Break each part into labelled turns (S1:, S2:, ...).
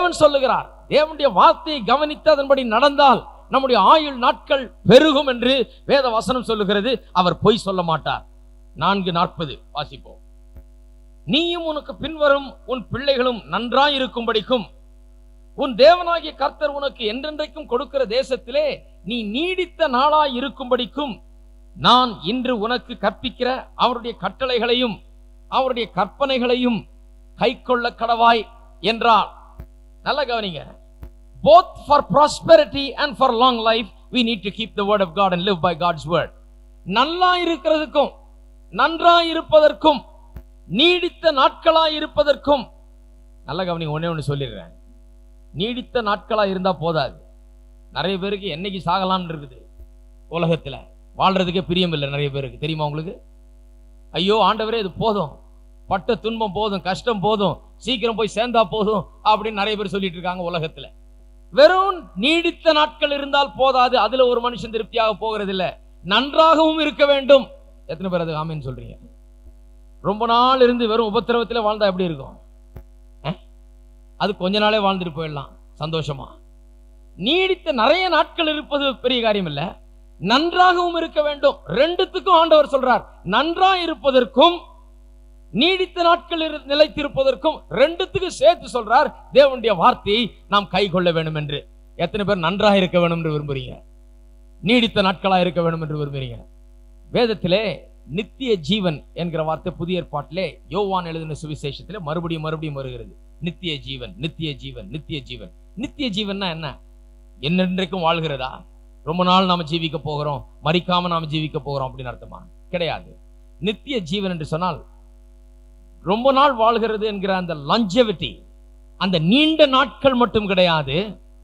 S1: தேவன் சொல்லுகிறார். தேவனுடைய வார்த்தையை கவனித்து அதன்படி நடந்தால் நம்முடைய ஆயுள் நாட்கள் பெருகும் என்று வேத வசனம் சொல்லுகிறது. அவர் பொய் சொல்ல மாட்டார். 4:40 வாசிப்போம். நீயும் உனக்கு பின்வரும் உன் பிள்ளைகளும் நன்றாய் இருக்கும்படிக்கும் உன் தேவனாகிய கர்த்தர் உனக்கு என்றென்றைக்கும் கொடுக்கிற தேசத்திலே நீ நீடித்த நாளாய் இருக்கும்படிக்கும் நான் இன்று உனக்கு கற்பிக்கிற அவருடைய கட்டளைகளையும் அவருடைய கற்பனைகளையும் கைக்கொள்ள கடவாய் என்றார். நல்ல கவனிங்க. Both for prosperity and for long life we need to keep the word of God and live by God's word. நல்லா இருக்கிறதுக்கும் நன்றாய் இருப்பதற்கும் நீடித்த நாட்களாய் இருப்பதற்கும், நல்ல கவனிங்க, ஒண்ணே சொல்லிடுறேன். நீடித்த நாட்களாய் இருந்தா போதாது. நிறைய பேருக்கு என்னைக்கு சாகலாம்னு இருக்குது. உலகத்துல வாழ்றதுக்கே பிரியம் இல்லை நிறைய பேருக்கு. தெரியுமா உங்களுக்கு? ஐயோ ஆண்டவரே இது போதும், பட்ட துன்பம் போதும், கஷ்டம் போதும், சீக்கிரம் போய் சேர்ந்தா போதும் அப்படின்னு நிறைய பேர் சொல்லிட்டு இருக்காங்க உலகத்துல. வெறும் நீடித்த நாட்கள் இருந்தால் போதாது. அதுல ஒரு மனுஷன் திருப்தியாக போகிறது இல்ல. நன்றாகவும் இருக்க வேண்டும். எத்தனை பேர் அது ஆமீன் சொல்றீங்க? ரொம்ப நாள் இருந்து வெறும் உபத்திரவத்தில் வாழ்ந்தா எப்படி இருக்கும்? அது கொஞ்ச நாளே வாழ்ந்துட்டு போயிடலாம் சந்தோஷமா. நீடித்த நிறைய நாட்கள் இருப்பது பெரிய காரியம் இல்ல, நன்றாகவும் இருக்க வேண்டும். ரெண்டுத்துக்கும் ஆண்டவர் சொல்றார். நன்றா இருப்பதற்கும் நீடித்த நாட்கள் நிலைத்திருப்பதற்கும் ரெண்டுத்துக்கு சேர்த்து சொல்றார். தேவனுடைய வார்த்தையை நாம் கை கொள்ள வேண்டும் என்று. எத்தனை பேர் நன்றாக இருக்க வேண்டும் என்று விரும்புறீங்க? நீடித்த நாட்களா இருக்க வேண்டும் என்று விரும்புறீங்க? வேதத்திலே நித்திய ஜீவன் என்கிற வார்த்தை புதிய ஏற்பாட்டிலே யோவான் எழுதின சுவிசேஷத்திலே மறுபடியும் வருகிறது. நித்திய ஜீவன், நித்திய ஜீவன், நித்திய ஜீவன். நித்திய ஜீவன்னா என்ன? என்னென்றைக்கும் வாழ்கிறதா? ரொம்ப நாள் நாம ஜீவிக்க போகிறோம், மரிக்காம நாம ஜீவிக்க போகிறோம் அப்படின்னு அர்த்தமா? கிடையாது. நித்திய ஜீவன் என்று சொன்னால் ரொம்ப நாள் வாழ்கிறது என்கிற அந்த longevity, அந்த நீண்ட நாட்கள் மட்டும் கிடையாது,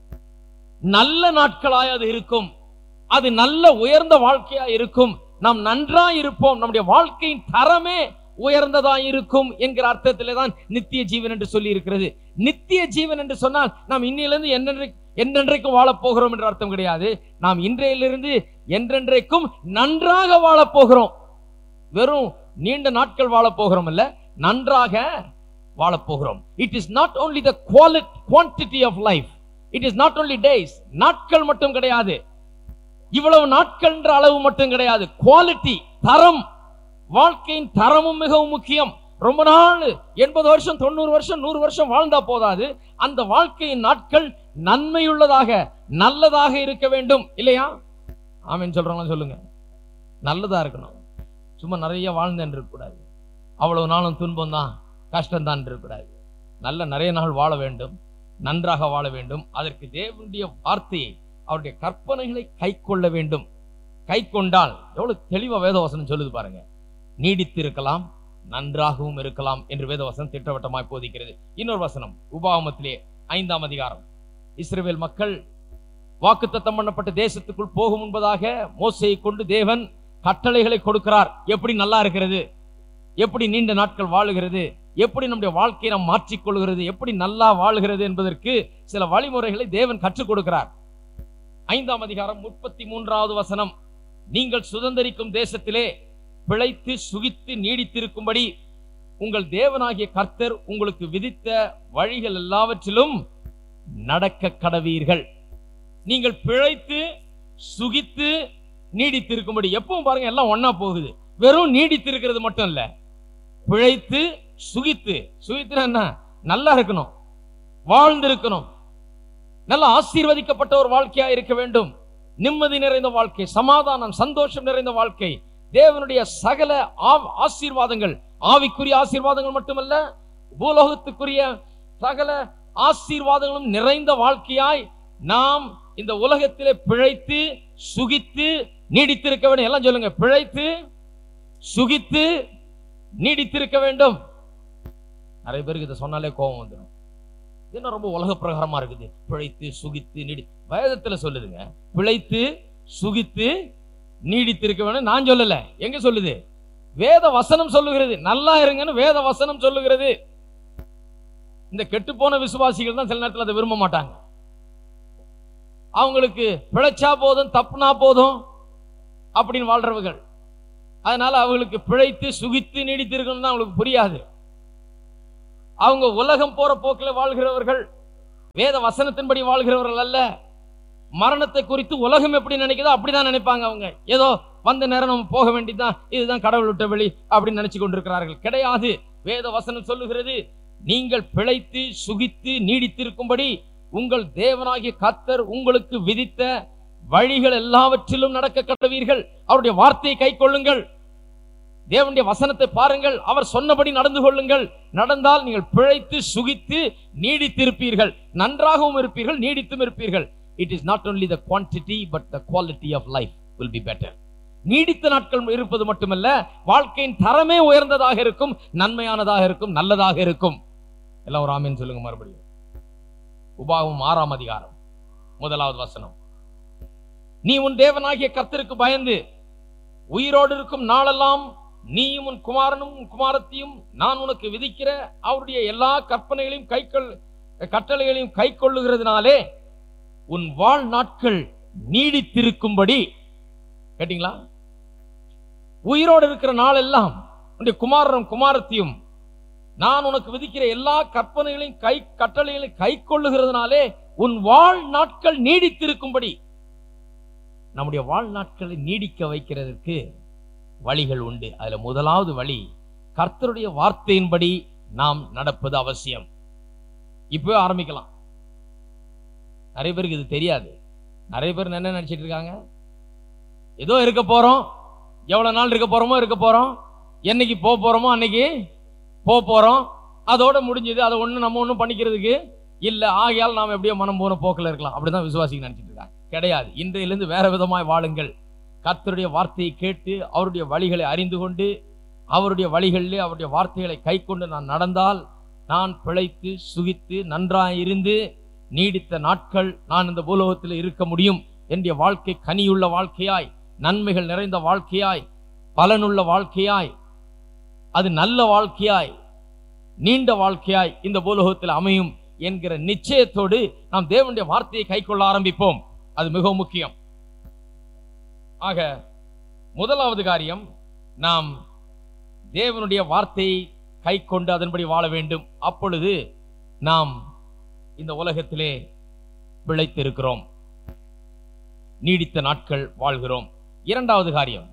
S1: நல்ல நாட்களாய் அது இருக்கும். அது நல்ல உயர்ந்த வாழ்க்கையா இருக்கும். நாம் நன்றா இருப்போம். நம்முடைய வாழ்க்கையின் தரமே உயர்ந்ததா இருக்கும் என்கிற அர்த்தத்திலே தான் நித்திய ஜீவன் என்று சொல்லி இருக்கிறது. நித்திய ஜீவன் என்று சொன்னால் நாம் இன்னிலிருந்து என்றென்றைக்கும் வாழப் போகிறோம் என்ற அர்த்தம் கிடையாது. நாம் இன்றையிலிருந்து என்றென்றைக்கும் நன்றாக வாழப் போகிறோம். வெறும் நீண்ட நாட்கள் வாழப் போகிறோம் அல்ல, நன்றாக வாழப் போகிறோம். It is not only the quantity of life, it is not only days. நாட்கள் மட்டும் கிடையாது, இவ்வளவு நாட்கள் என்ற அளவு மட்டும் கிடையாது. குவாலிட்டி, தரம், வாழ்க்கையின் தரமும் மிகவும் முக்கியம். ரொம்ப நாள் 80 வருஷம் 90 வருஷம் 100 வருஷம் வாழ்ந்தா போதாது. அந்த வாழ்க்கையின் நாட்கள் நன்மையுள்ளதாக நல்லதாக இருக்க வேண்டும். இல்லையா? ஆமீன் சொல்றாங்க. சொல்லுங்க. நல்லதா இருக்கணும். சும்மா நிறைய வாழ்ந்தேன் இருக்கக்கூடாது. அவ்வளவு நாளும் துன்பம் தான், கஷ்டம் தான் இருக்கக்கூடாது. நல்ல நிறைய நாள் வாழ வேண்டும், நன்றாக வாழ வேண்டும். அதற்கு தேவனுடைய வார்த்தையை, அவருடைய கற்பனைகளை கை கொள்ள வேண்டும். கை கொண்டால் எவ்வளவு தெளிவா வேதவசனம் சொல்லுது பாருங்க. நீடித்து இருக்கலாம், நன்றாகவும் இருக்கலாம் என்று வேதவசனம் திட்டவட்டமாய் போதிக்கிறது. இன்னொரு வசனம் உபாகமத்திலே 5ஆம் அதிகாரம். இஸ்ரவேல் மக்கள் வாக்குத்தத்தம் பண்ணப்பட்ட தேசத்துக்குள் போகும் முன்பதாக மோசேயை கொண்டு தேவன் கட்டளைகளை கொடுக்கிறார். எப்படி நல்லா இருக்கிறது, எப்படி நீண்ட நாட்கள் வாழுகிறது, எப்படி நம்முடைய வாழ்க்கையை நாம் மாற்றிக்கொள்கிறது, எப்படி நல்லா வாழுகிறது என்பதற்கு சில வழிமுறைகளை தேவன் கற்றுக் கொடுக்கிறார். 5ஆம் அதிகாரம் 33வது வசனம். நீங்கள் சுதந்தரிக்கும் தேசத்திலே பிழைத்து சுகித்து நீடித்திருக்கும்படி உங்கள் தேவனாகிய கர்த்தர் உங்களுக்கு விதித்த வழிகள் எல்லாவற்றிலும் நடக்க கடவீர்கள். நீங்கள் பிழைத்து சுகித்து நீடித்திருக்கும்படி. எப்பவும் பாருங்க, எல்லாம் ஒன்னா போகுது. வெறும் நீடித்திருக்கிறது மட்டும் இல்ல, பிழைத்து சுகித்து. சுகித்து என்ன? நல்லா இருக்கணும், வாழ்ந்திருக்கணும், நல்ல ஆசீர்வதிக்கப்பட்ட ஒரு வாழ்க்கையா இருக்க வேண்டும். நிம்மதி நிறைந்த வாழ்க்கை, சமாதானம், சந்தோஷம் நிறைந்த வாழ்க்கை, தேவனுடைய சகல ஆசீர்வாதங்கள், ஆவிக்குரிய ஆசீர்வாதங்கள் மட்டுமல்ல, பூலோகத்துக்குரிய சகல ஆசீர்வாதங்களும் நிறைந்த வாழ்க்கையாய் நாம் இந்த உலகத்திலே பிழைத்து சுகித்து நீடித்திருக்க வேண்டும். எல்லாம் சொல்லுங்க. பிழைத்து சுகித்து நீடித்திருக்க வேண்டும். நிறைய பேருக்கு இதை சொன்னாலே கோபம் வந்துடும். இது ரொம்ப உலக பிரகாரமா இருக்குது. பிழைத்து சுகித்து நீடி, வேதத்துல சொல்லுதுங்க. பிழைத்து சுகித்து நீடித்திருக்க வேண்டும். நான் சொல்லல, எங்க சொல்லுது? வேத வசனம் சொல்லுகிறது. நல்லா இருங்கன்னு வேத வசனம் சொல்லுகிறது. இந்த கெட்டு போன விசுவாசிகள் தான் சில நேரத்தில் அதை விரும்ப மாட்டாங்க. அவங்களுக்கு பிழைச்சா போதும், தப்புனா போதும் அப்படின்னு வாழ்றவர்கள். அதனால அவங்களுக்கு பிழைத்து சுகித்து நீடித்திருக்கணும் தான் அவங்களுக்கு புரியாது. அவங்க உலகம் போற போக்கில் வாழ்கிறவர்கள். வேத வசனத்தின்படி வாழ்கிறவர்கள் அல்ல. மரணத்தை குறித்து உலகம் எப்படி நினைக்குதோ அப்படிதான் நினைப்பாங்க. அவங்க ஏதோ வந்த நேரம் நம்ம போக வேண்டியதுதான், இதுதான் கடவுள் விட்ட வழி அப்படின்னு நினைச்சு கொண்டிருக்கிறார்கள். கிடையாது. வேத வசனம் சொல்லுகிறது, நீங்கள் பிழைத்து சுகித்து நீடித்திருக்கும்படி உங்கள் தேவனாகிய கர்த்தர் உங்களுக்கு விதித்த வழிகள் எல்லாவற்றிலும் நடக்க கடவீர்கள். அவருடைய வார்த்தையை கை கொள்ளுங்கள். தேவனுடைய வசனத்தை பாருங்கள். அவர் சொன்னபடி நடந்து கொள்ளுங்கள். நடந்தால் நீங்கள் பிழைத்து சுகித்து நீடித்திருப்பீர்கள், நன்றாகவும் இருப்பீர்கள், நீடித்தும் இருப்பீர்கள். It is not only the quantity but the quality of life will be better. நீடித்த நாட்கள் இருப்பது மட்டுமல்ல, வாழ்க்கையின் தரமே உயர்ந்ததாக இருக்கும், நன்மையானதாக இருக்கும், நல்லதாக இருக்கும். எல்லாம் ஒரு ஆமென் சொல்லுங்க. மறுபடியும் உபாகமம் 6ஆம் அதிகாரம் 1வது வசனம். நீ உன் தேவனாகிய கர்த்தருக்கு பயந்து உயிரோடு இருக்கும் நாளெல்லாம் நீயும் உன் குமாரனும் உன் குமாரத்தையும் நான் உனக்கு விதிக்கிற அவருடைய எல்லா கற்பனைகளையும் கட்டளைகளையும் கை கொள்ளுகிறதுனாலே உன் வாழ் நாட்கள் நீடித்திருக்கும்படி. கேட்டீங்களா? உயிரோடு இருக்கிற நாளெல்லாம் உன்னுடைய குமாரனும் குமாரத்தையும் நான் உனக்கு விதிக்கிற எல்லா கற்பனைகளையும் கட்டளைகளையும் கை கொள்ளுகிறதுனாலே உன் வாழ் நாட்கள் நீடித்திருக்கும்படி. நம்முடைய வாழ்நாட்களை நீடிக்க வைக்கிறதுக்கு வழிகள் உண்டு. அதுல முதலாவது வழி, கர்த்தருடைய வார்த்தையின்படி நாம் நடப்பது அவசியம். இப்பவே ஆரம்பிக்கலாம். நிறைய பேருக்கு இது தெரியாது. நிறைய பேர் என்ன நினைச்சிட்டு இருக்காங்க, ஏதோ இருக்க போறோம், எவ்வளவு நாள் இருக்க போறோமோ இருக்க போறோம், என்னைக்கு போக போறோமோ அன்னைக்கு போக போறோம், அதோட முடிஞ்சது, அதை ஒண்ணு நம்ம ஒண்ணும் பண்ணிக்கிறதுக்கு இல்ல, ஆகையால் நாம் எப்படியோ மனம் போன போக்கில் இருக்கலாம். அப்படிதான் விசுவாசிகள் நினைச்சிட்டு இருக்காங்க. கிடையாது. இன்றையிலிருந்து வேற விதமாய் வாழுங்கள். கர்த்தருடைய வார்த்தையை கேட்டு அவருடைய வழிகளை அறிந்து கொண்டு அவருடைய வழிகளிலே அவருடைய வார்த்தைகளை கை கொண்டு நான் நடந்தால் நான் பிழைத்து சுகித்து நன்றாயிருந்து நீடித்த நாட்கள் நான் இந்த பூலோகத்தில் இருக்க முடியும். என்னுடைய வாழ்க்கை கனியுள்ள வாழ்க்கையாய், நன்மைகள் நிறைந்த வாழ்க்கையாய், பலனுள்ள வாழ்க்கையாய், அது நல்ல வாழ்க்கையாய், நீண்ட வாழ்க்கையாய் இந்த பூலோகத்தில் அமையும் என்கிற நிச்சயத்தோடு நாம் தேவனுடைய வார்த்தையை கை கொள்ள ஆரம்பிப்போம். அது மிகவும் முக்கியம். ஆக முதலாவது காரியம், நாம் தேவனுடைய வார்த்தையை கை கொண்டு அதன்படி வாழ வேண்டும். அப்பொழுது நாம் இந்த உலகத்திலே பிழைத்திருக்கிறோம், நீடித்த நாட்கள் வாழ்கிறோம். இரண்டாவது காரியம்,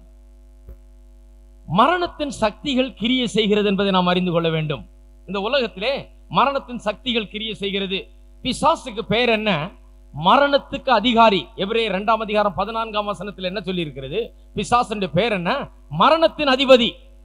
S1: மரணத்தின் சக்திகள் கிரியை செய்கிறது என்பதை நாம் அறிந்து கொள்ள வேண்டும். இந்த உலகத்திலே மரணத்தின் சக்திகள் கிரியை செய்கிறது. பிசாசுக்கு பெயர் என்ன? மரணத்துக்கு அதிகாரி. எபிரேயர் 2ஆம் அதிகாரம் 14ஆம் வசனத்தில் என்ன சொல்லி இருக்கிறது? பிசாசுடைய பெயர் என்ன? மரணத்தின் அதிபதி.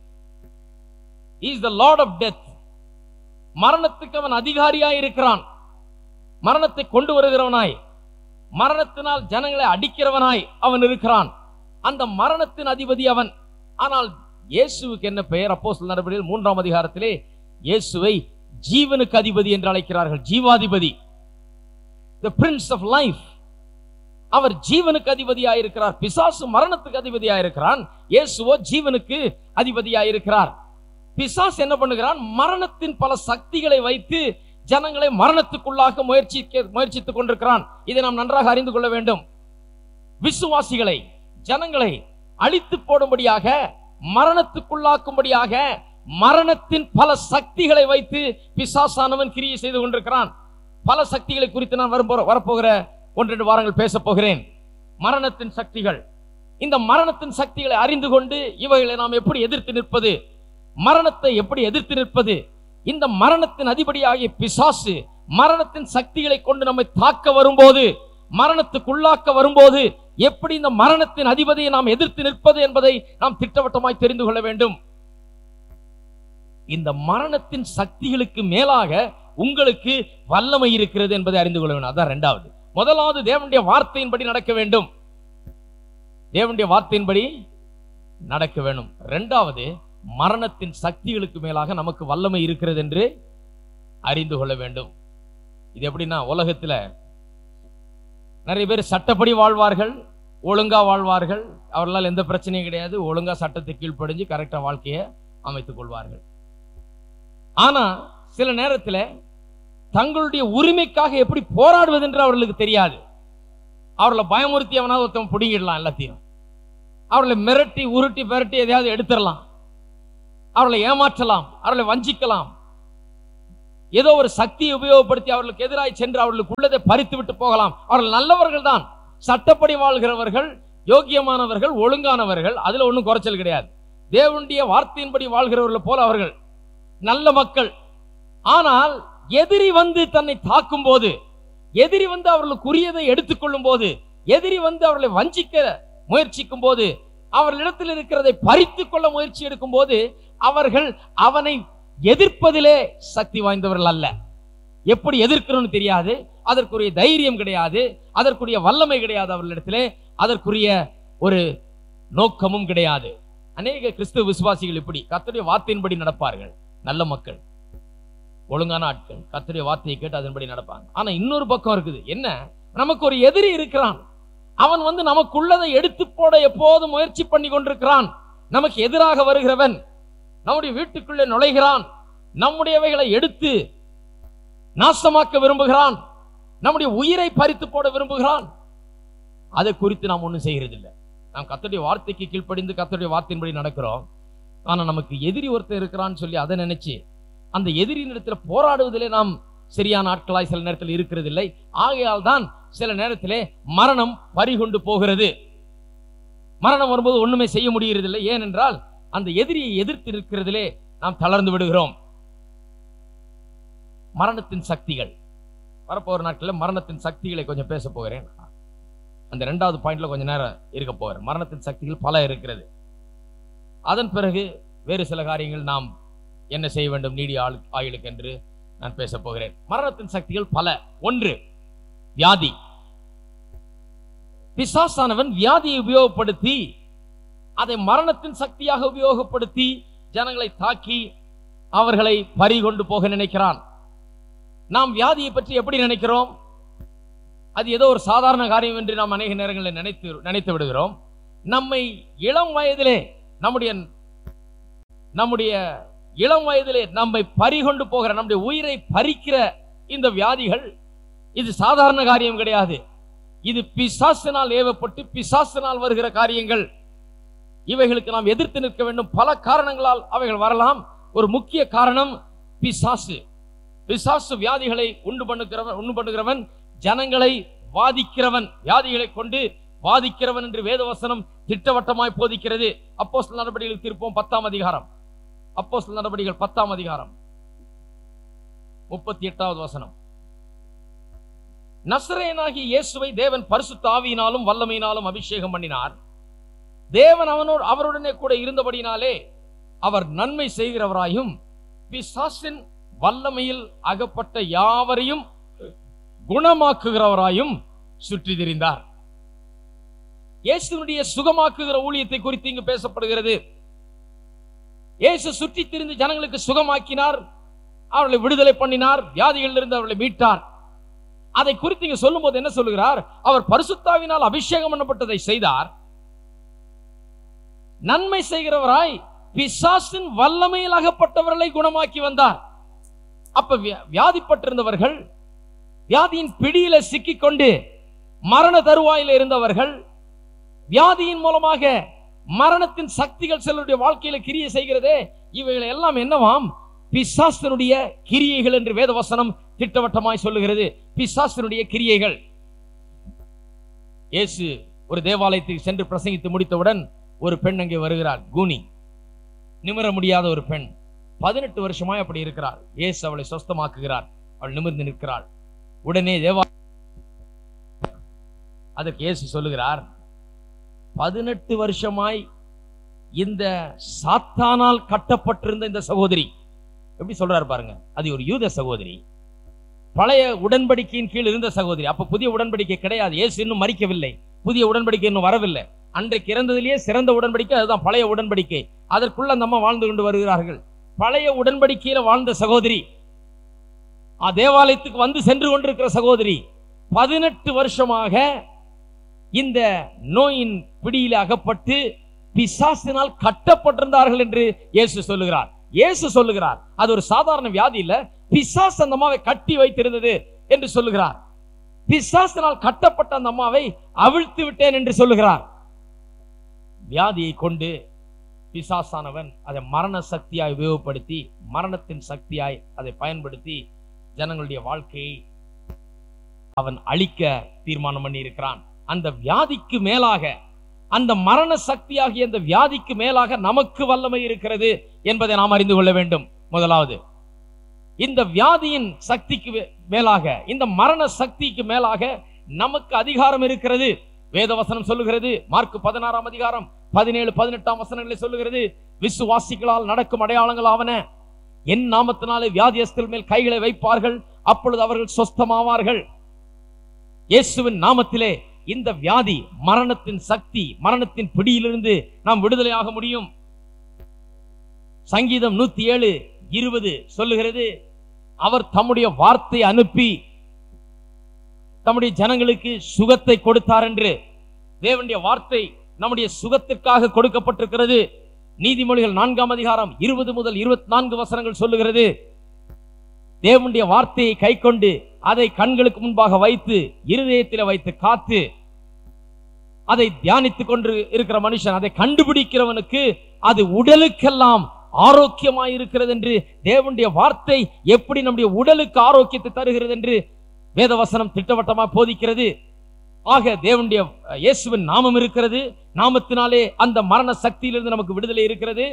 S1: He is the Lord of death. மரணத்துக்கு அவன் அதிகாரியாய் இருக்கிறான். மரணத்தை கொண்டு வருகிறவனாய், மரணத்தினால் ஜனங்களை அடிக்கிறவனாய் அவன் இருக்கிறான். அந்த மரணத்தின் அதிபதி அவன். ஆனால் இயேசுவுக்கு என்ன பெயர்? அப்போஸ்தலர் நடபடிகள் 3ஆம் அதிகாரத்திலே இயேசுவை ஜீவனுக்கு அதிபதி என்று அழைக்கிறார்கள். ஜீவாதிபதி, the prince of life. அவர் ஜீவனுக்கு அதிபதியாயிருக்கிறார். பிசாசு மரணத்துக்கு அதிபதியாயிருக்கிறான், இயேசுவோ ஜீவனுக்கு அதிபதியாயிருக்கிறார். பிசாசு என்ன பண்ணுகிறான்? மரணத்தின் பல சக்திகளை வைத்து ஜனங்களை மரணத்துக்குள்ளாக முயற்சித்துக் கொண்டிருக்கிறான். இதை நாம் நன்றாக அறிந்து கொள்ள வேண்டும். விசுவாசிகளை, ஜனங்களை அழித்து போடும்படியாக, மரணத்துக்குள்ளாக்கும்படியாக மரணத்தின் பல சக்திகளை வைத்து பிசாசானவன் கிரியை செய்து கொண்டிருக்கிறான். பல சக்திகளை குறித்து நான் வரப்போகிற 1-2 வாரங்கள் பேச போகிறேன். மரணத்தின் சக்திகள். இந்த மரணத்தின் சக்திகளை அறிந்து கொண்டு இவைகளை நாம் எப்படி எதிர்த்து நிற்பது, மரணத்தை எப்படி எதிர்த்து நிற்பது, இந்த மரணத்தின் அதிபதியாகிய பிசாசு மரணத்தின் சக்திகளை கொண்டு நம்மை தாக்க வரும்போது, மரணத்துக்குள்ளாக்க வரும்போது எப்படி இந்த மரணத்தின் அதிபதியை நாம் எதிர்த்து நிற்பது என்பதை நாம் திட்டவட்டமாய் தெரிந்து கொள்ள வேண்டும். இந்த மரணத்தின் சக்திகளுக்கு மேலாக உங்களுக்கு வல்லமை இருக்கிறது என்பதை அறிந்து கொள்ள வேண்டும். அதான் இரண்டாவது. முதலாவது, தேவனுடைய வார்த்தையின்படி நடக்க வேண்டும். தேவனுடைய வார்த்தையின்படி நடக்க வேண்டும். இரண்டாவது, மரணத்தின் சக்திகளுக்கு மேலாக நமக்கு வல்லமை இருக்கிறது என்று அறிந்து கொள்ள வேண்டும். இது எப்படின்னா, உலகத்துல நிறைய பேர் சட்டப்படி வாழ்வார்கள், ஒழுங்கா வாழ்வார்கள், அவர்களால் எந்த பிரச்சனையும் கிடையாது, ஒழுங்கா சட்டத்தை கீழ்ப்படிஞ்சு கரெக்டா வாழ்க்கையை அமைத்துக் கொள்வார்கள். ஆனா சில நேரத்தில் தங்களுடைய உரிமைக்காக எப்படி போராடுவது என்று அவர்களுக்கு தெரியாது. அவர்களை பயமுறுத்தி அவனாவது ஒருத்தவன் பிடிங்கிடலாம், எல்லாத்தையும் அவர்களை மிரட்டி உருட்டி பெரட்டி எதையாவது எடுத்துடலாம், அவர்களை ஏமாற்றலாம், அவர்களை வஞ்சிக்கலாம். ஏதோ ஒரு சக்தியை உபயோகப்படுத்தி அவர்களுக்கு எதிராய் சென்று அவர்களுக்கு உள்ளதை பறித்து விட்டு போகலாம். அவர்கள் நல்லவர்கள் தான், சட்டப்படி வாழ்கிறவர்கள், யோக்கியமானவர்கள், ஒழுங்கானவர்கள், அதுல ஒன்றும் குறைச்சல் கிடையாது. தேவனுடைய வார்த்தையின்படி வாழ்கிறவர்கள் போல அவர்கள் நல்ல மக்கள். ஆனால் எதிரி வந்து தன்னை தாக்கும் போது, எதிரி வந்து அவர்களுக்கு உரியதை எடுத்துக்கொள்ளும் போது, எதிரி வந்து அவர்களை வஞ்சிக்க முயற்சிக்கும் போது, அவர்களிடத்தில் இருக்கிறதை பறித்துக் கொள்ள முயற்சி எடுக்கும் போது, அவர்கள் அவனை எதிர்ப்பதிலே சக்தி வாய்ந்தவர்கள் அல்ல. எப்படி எதிர்க்கணும்னு தெரியாது, அதற்குரிய தைரியம் கிடையாது, அதற்குரிய வல்லமை கிடையாது அவர்களிடத்திலே, அதற்குரிய ஒரு நோக்கமும் கிடையாது. அநேக கிறிஸ்துவ விசுவாசிகள் இப்படி கர்த்தருடைய வார்த்தையின்படி நடப்பார்கள், நல்ல மக்கள், ஒழுங்கான ஆட்கள், கர்த்தருடைய வார்த்தையை கேட்டு அதன்படி நடப்பாங்க. ஆனா இன்னொரு பக்கம் இருக்குது, என்ன, நமக்கு ஒரு எதிரி இருக்கிறான், அவன் வந்து நமக்குள்ளதை எடுத்து போட எப்போதும் முயற்சி பண்ணி கொண்டிருக்கிறான். நமக்கு எதிராக வருகிறவன் நம்முடைய வீட்டுக்குள்ளே நுழைகிறான், நம்முடையவைகளை எடுத்து நாசமாக்க விரும்புகிறான், நம்முடைய உயிரை பறித்து போட விரும்புகிறான். அதை குறித்து நாம் ஒன்றும் செய்கிறதில்லை. நாம் கர்த்தருடைய வார்த்தைக்கு கீழ்ப்படிந்து கர்த்தருடைய வார்த்தையின்படி நடக்கிறோம். ஆனா நமக்கு எதிரி ஒருத்தர் இருக்கிறான்னு சொல்லி அதை நினைச்சு அந்த எதிரியின் இடத்துல போராடுவதிலே நாம் சரியான ஆட்களாய் சில நேரத்தில் இருக்கிறது இல்லை. ஆகையால் தான் சில நேரத்திலே மரணம் பறிகொண்டு போகிறது. மரணம் வரும்போது ஒண்ணுமே செய்ய முடியறதில்லை. ஏனென்றால் அந்த எதிரியை எதிர்த்து இருக்கிறதிலே நாம் தளர்ந்து விடுகிறோம். மரணத்தின் சக்திகள் வரப்போற நாட்களில் மரணத்தின் சக்திகளை கொஞ்சம் பேச போகிறேன். அந்த 2வது பாயிண்ட்ல கொஞ்சம் நேரம் இருக்க போகிறேன். மரணத்தின் சக்திகள் பல இருக்கிறது. அதன் பிறகு வேறு சில காரியங்கள் நாம் என்ன செய்ய வேண்டும் நீடிய ஆயுளுக்கு என்று நான் பேச போகிறேன். மரணத்தின் சக்திகள் பல. 1, வியாதி. பிசாசானவன் வியாதியை உபயோகப்படுத்தி அதை மரணத்தின் சக்தியாக உபயோகப்படுத்தி ஜனங்களை தாக்கி அவர்களை பறிகொண்டு போக நினைக்கிறான். நாம் வியாதியை பற்றி எப்படி நினைக்கிறோம்? அது ஏதோ ஒரு சாதாரண காரியம் என்று நாம் அநேக நேரங்களில் நினைத்து விடுகிறோம். நம்மை இளம் வயதிலே நம்முடைய இளம் வயதிலே நம்மை பறிகொண்டு போகிற, நம்முடைய உயிரை பறிக்கிற இந்த வியாதிகள் இது சாதாரண காரியம் கிடையாது. இது பிசாசினால் ஏவப்பட்டு பிசாசினால் வருகிற காரியங்கள். இவைகளுக்கு நாம் எதிர்த்து நிற்க வேண்டும். பல காரணங்களால் அவைகள் வரலாம். ஒரு முக்கிய காரணம் பிசாசு. பிசாசு வியாதிகளை உண்டு பண்ணுகிறவன், ஜனங்களை வாதிக்கிறவன், வியாதிகளை கொண்டு வாதிக்கிறவன் என்று வேதவசனம் திட்டவட்டமாய் போதிக்கிறது. அப்போஸ்தலர் நடபடிகள் திருப்போம் 10ஆம் அதிகாரம், அப்போஸ்தலர் நடபடிகள் 10ஆம் அதிகாரம் 38வது வசனம். நசரேயனாகிய இயேசுவை தேவன் பரிசுத்த ஆவியினாலும் வல்லமையினாலும் அபிஷேகம் பண்ணினார். தேவன் அவருடனே கூட இருந்தபடினாலே அவர் நன்மை செய்கிறவராயும் பிசாசின் வல்லமையில் அகப்பட்ட யாவரையும் குணமாக்குகிறவராயும் சுற்றி திரிந்தார். இயேசுவினுடைய சுகமாக்குகிற ஊழியத்தை குறித்து இங்கு பேசப்படுகிறது. இயேசு சுற்றி திரிந்து ஜனங்களுக்கு சுகமாக்கினார், அவர்களை விடுதலை பண்ணினார், வியாதிகளிலிருந்து அவர்களை மீட்டார். அதை குறித்து இங்கு சொல்லும் போது என்ன சொல்லுகிறார்? அவர் பரிசுத்தாவினால் அபிஷேகம் பண்ணப்பட்டதை செய்தார், நன்மை செய்கிறவராய் பிசாசின் வல்லமையில் அகப்பட்டவர்களை குணமாக்கி வந்தார். அப்ப வியாதிப்பட்டிருந்தவர்கள், வியாதியின் பிடியில சிக்கிக்கொண்டு மரண தருவாயில இருந்தவர்கள், வியாதியின் மூலமாக மரணத்தின் சக்திகள் சிலருடைய வாழ்க்கையில கிரியை செய்கிறதே, இவைகளை எல்லாம் என்னவாம்? பிசாசினுடைய கிரியைகள் என்று வேதவசனம் திட்டவட்டமாய் சொல்லுகிறது. பிசாசினுடைய கிரியைகள். இயேசு ஒரு தேவாலயத்துக்கு சென்று பிரசங்கித்து முடித்தவுடன் ஒரு பெண் அங்கே வருகிறாள். கூனி, நிமிர முடியாத ஒரு பெண், 18 வருஷமாய் அப்படி இருக்கிறாள். இயேசு அவளை சொஸ்தமாக்குகிறார். அவள் நிமிர்ந்து நிற்கிறாள். உடனே அதற்கு இயேசு சொல்லுகிறார், 18 வருஷமாய் இந்த சாத்தானால் கட்டப்பட்டிருந்த இந்த சகோதரி, எப்படி சொல்றாரு பாருங்க, அது ஒரு யூத சகோதரி, பழைய உடன்படிக்கையின் கீழ் இருந்த சகோதரி. அப்ப புதிய உடன்படிக்கை கிடையாது. இயேசு இன்னும் மரிக்கவில்லை, புதிய உடன்படிக்கை இன்னும் வரவில்லை. அன்றைக்கு இறந்ததிலேயே சிறந்த உடன்படிக்கை அதுதான் பழைய உடன்படிக்கை. அதற்குள்ள அந்த அம்மா வாழ்ந்து கொண்டு வருகிறார்கள். பழைய உடன்படிக்கையில வாழ்ந்த சகோதரி, தேவாலயத்துக்கு வந்து சென்று கொண்டிருக்கிற சகோதரி, 18 வருஷமாக இந்த நோயின் பிடியில அகப்பட்டு பிசாசினால் கட்டப்பட்டிருந்தார்கள் என்று இயேசு சொல்லுகிறார். இயேசு சொல்லுகிறார் அது ஒரு சாதாரண வியாதி இல்ல, பிசாசு அந்த அம்மாவை கட்டி வைத்திருந்தது என்று சொல்லுகிறார். பிசாசினால் கட்டப்பட்ட அந்த அம்மாவை அவிழ்த்து விட்டேன் என்று சொல்லுகிறார். வியாதியை கொண்டு பிசாசானவன் அதை மரண சக்தியாய் உபயோகப்படுத்தி, மரணத்தின் சக்தியாய் அதை பயன்படுத்தி ஜனங்களுடைய வாழ்க்கையை அவன் அழிக்க தீர்மானம் பண்ணி இருக்கிறான். அந்த வியாதிக்கு மேலாக, அந்த மரண சக்தியாகிய அந்த வியாதிக்கு மேலாக நமக்கு வல்லமை இருக்கிறது என்பதை நாம் அறிந்து கொள்ள வேண்டும். முதலாவது, இந்த வியாதியின் சக்திக்கு மேலாக, இந்த மரண சக்திக்கு மேலாக நமக்கு அதிகாரம் இருக்கிறது. வேதவசனம் சொல்லுகிறது, மார்க் 16ஆம் அதிகாரம் 17, 18 வசனங்களை சொல்லுகிறது, விசுவாசிகளால் நடக்கும் அடையாளங்கள் ஆவன, என் நாமத்தினாலே வியாதியஸ்தர் மேல் கைகளை வைப்பார்கள், அப்பொழுது அவர்கள் சொஸ்தமாவார்கள். இயேசுவின் நாமத்திலே இந்த வியாதி, மரணத்தின் சக்தி, மரணத்தின் பிடியிலிருந்து நாம் விடுதலையாக முடியும். சங்கீதம் 107:20 சொல்லுகிறது, அவர் தம்முடைய வார்த்தை அனுப்பி தம்முடைய ஜனங்களுக்கு சுகத்தை கொடுத்தார் என்று. தேவனுடைய வார்த்தை நம்முடைய சுகத்திற்காக கொடுக்கப்பட்டிருக்கிறது. நீதிமொழிகள் 4ஆம் அதிகாரம் 20 முதல் 24 வசனங்கள் சொல்லுகிறது, தேவனுடைய வார்த்தையை கைக்கொண்டு அதை கண்களுக்கு முன்பாக வைத்து இருதயத்தில் வைத்து காத்து அதை தியானித்துக் கொண்டு இருக்கிற மனுஷன், அதை கண்டுபிடிக்கிறவனுக்கு அது உடலுக்கெல்லாம் ஆரோக்கியமாய் இருக்கிறது என்று. தேவனுடைய வார்த்தை எப்படி நம்முடைய உடலுக்கு ஆரோக்கியத்தை தருகிறது என்று வேதவசனம் திட்டவட்டமாக போதிக்கிறது. ஆக தேவனுடைய இயேசுவின் நாமம் இருக்கிறது, நாமத்தினாலே அந்த மரண சக்தியிலிருந்து நமக்கு விடுதலை இருக்கிறது.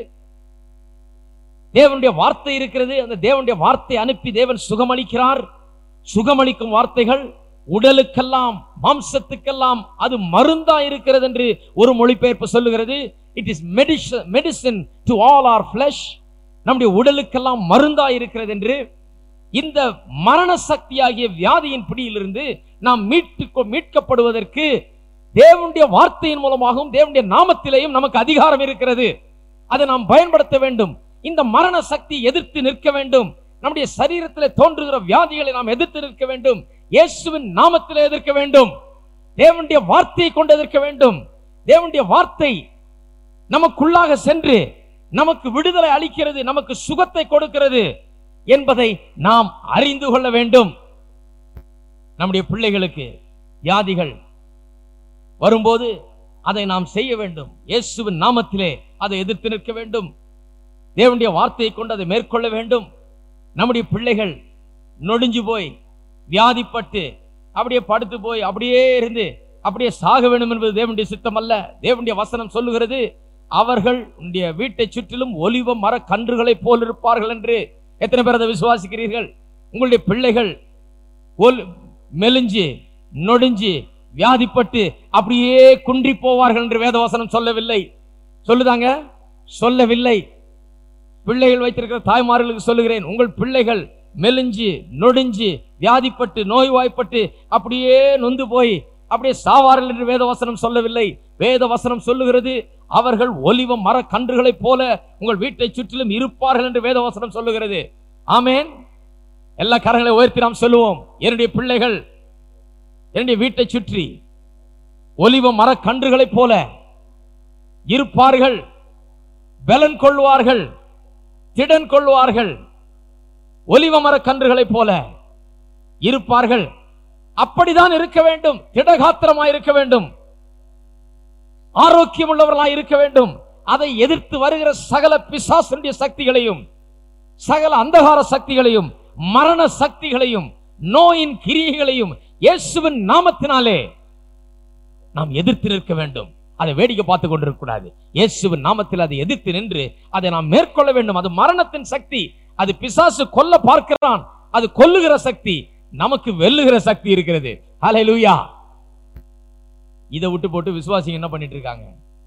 S1: தேவனுடைய வார்த்தை இருக்கிறது, அந்த தேவனுடைய வார்த்தை அனுப்பி தேவன் சுகமளிக்கிறார். சுகமளிக்கும் வார்த்தைகள் உடலுக்கெல்லாம், மாம்சத்துக்கெல்லாம் அது மருந்தா இருக்கிறது என்று ஒரு மொழிபெயர்ப்பு சொல்லுகிறது. It is medicine to all R flush. நம்முடைய உடலுக்கெல்லாம் மருந்தா இருக்கிறது என்று. இந்த மரண சக்தியாகிய வியாதியின் பிடியிலிருந்து நாம் மீட்கப்படுவதற்கு தேவனுடைய வார்த்தையின் மூலமாகவும் தேவனுடைய நாமத்திலேயும் நமக்கு அதிகாரம் இருக்கிறது. அதை நாம் பயன்படுத்த வேண்டும். இந்த மரண சக்தி எதிர்த்து நிற்க வேண்டும். நம்முடைய சரீரத்தில் தோன்றுகிற வியாதிகளை நாம் எதிர்த்து நிற்க வேண்டும். இயேசுவின் நாமத்திலே எதிர்க்க வேண்டும். தேவனுடைய வார்த்தையை கொண்டு எதிர்க்க வேண்டும். தேவனுடைய வார்த்தை நமக்குள்ளாக சென்று நமக்கு விடுதலை அளிக்கிறது, நமக்கு சுகத்தை கொடுக்கிறது என்பதை நாம் அறிந்து கொள்ள வேண்டும். நம்முடைய பிள்ளைகளுக்கு வியாதிகள் வரும்போது அதை நாம் செய்ய வேண்டும். இயேசுவின் நாமத்திலே அதை எதிர்த்து நிற்க வேண்டும். தேவனுடைய வார்த்தையை கொண்டு அதை மேற்கொள்ள வேண்டும். நம்முடைய பிள்ளைகள் நொடிஞ்சு போய் வியாதிப்பட்டு அப்படியே படுத்து போய் அப்படியே இருந்து அப்படியே சாக வேண்டும் என்பது தேவனுடைய சித்தம் அல்ல. தேவனுடைய வசனம் சொல்லுகிறது, அவர்கள் உன்னுடைய வீட்டை சுற்றிலும் ஒலிவ மர கன்றுகளை போல் இருப்பார்கள் என்று. எத்தனை பேர் அதை விசுவாசிக்கிறீர்கள்? உங்களுடைய பிள்ளைகள் மெலிஞ்சு நொடிஞ்சு வியாதிப்பட்டு அப்படியே குன்றி போவார்கள் என்று வேதவசனம் சொல்லவில்லை. சொல்லுதாங்க? சொல்லவில்லை. பிள்ளைகள் வைத்திருக்கிற தாய்மார்களுக்கு சொல்லுகிறேன், உங்கள் பிள்ளைகள் மெலிஞ்சு நொடிஞ்சு வியாதிப்பட்டு நோய்வாய்ப்பட்டு அப்படியே நொந்து போய் அப்படியே சாவார்கள் என்று வேதவசனம் சொல்லவில்லை. வேதவசனம் சொல்லுகிறது, அவர்கள் ஒலிவ மர கன்றுகளை போல உங்கள் வீட்டை சுற்றிலும் இருப்பார்கள் என்று வேதவசனம் சொல்லுகிறது. ஆமேன். எல்லா கரங்களை உயர்த்தி நாம் சொல்லுவோம், என்னுடைய பிள்ளைகள் என்னுடைய வீட்டை சுற்றி ஒலிவ மர கன்றுகளை போல இருப்பார்கள், பலன் கொள்வார்கள், திடன் கொள்வார்கள், ஒலிவ மர கன்றுகளை போல இருப்பார்கள். அப்படிதான் இருக்க வேண்டும். திடகாத்திரமாய் இருக்க வேண்டும், ஆரோக்கியம் உள்ளவர்களாய் இருக்க வேண்டும். அதை எதிர்த்து வருகிற சகல பிசாசுடைய சக்திகளையும், சகல அந்தகார சக்திகளையும், மரண சக்திகளையும், நோயின் கிரியைகளையும் இயேசுவின் நாமத்தினாலே நாம் எதிர்த்து நிற்க வேண்டும். அதை வேடிக்கை பார்த்து கொண்டிருக்க கூடாது. இயேசுவின் நாமத்தில் அதை எதிர்த்து நின்று அதை நாம் மேற்கொள்ள வேண்டும். அது மரணத்தின் சக்தி. அது பிசாசு கொல்ல பார்க்கிறான், அது கொல்லுகிற சக்தி. நமக்கு வெல்லுகிற சக்தி இருக்கிறது. ஹல்லேலூயா. இதை விட்டு போட்டு விசுவாசிங்க என்ன பண்ணிட்டு இருக்காங்க?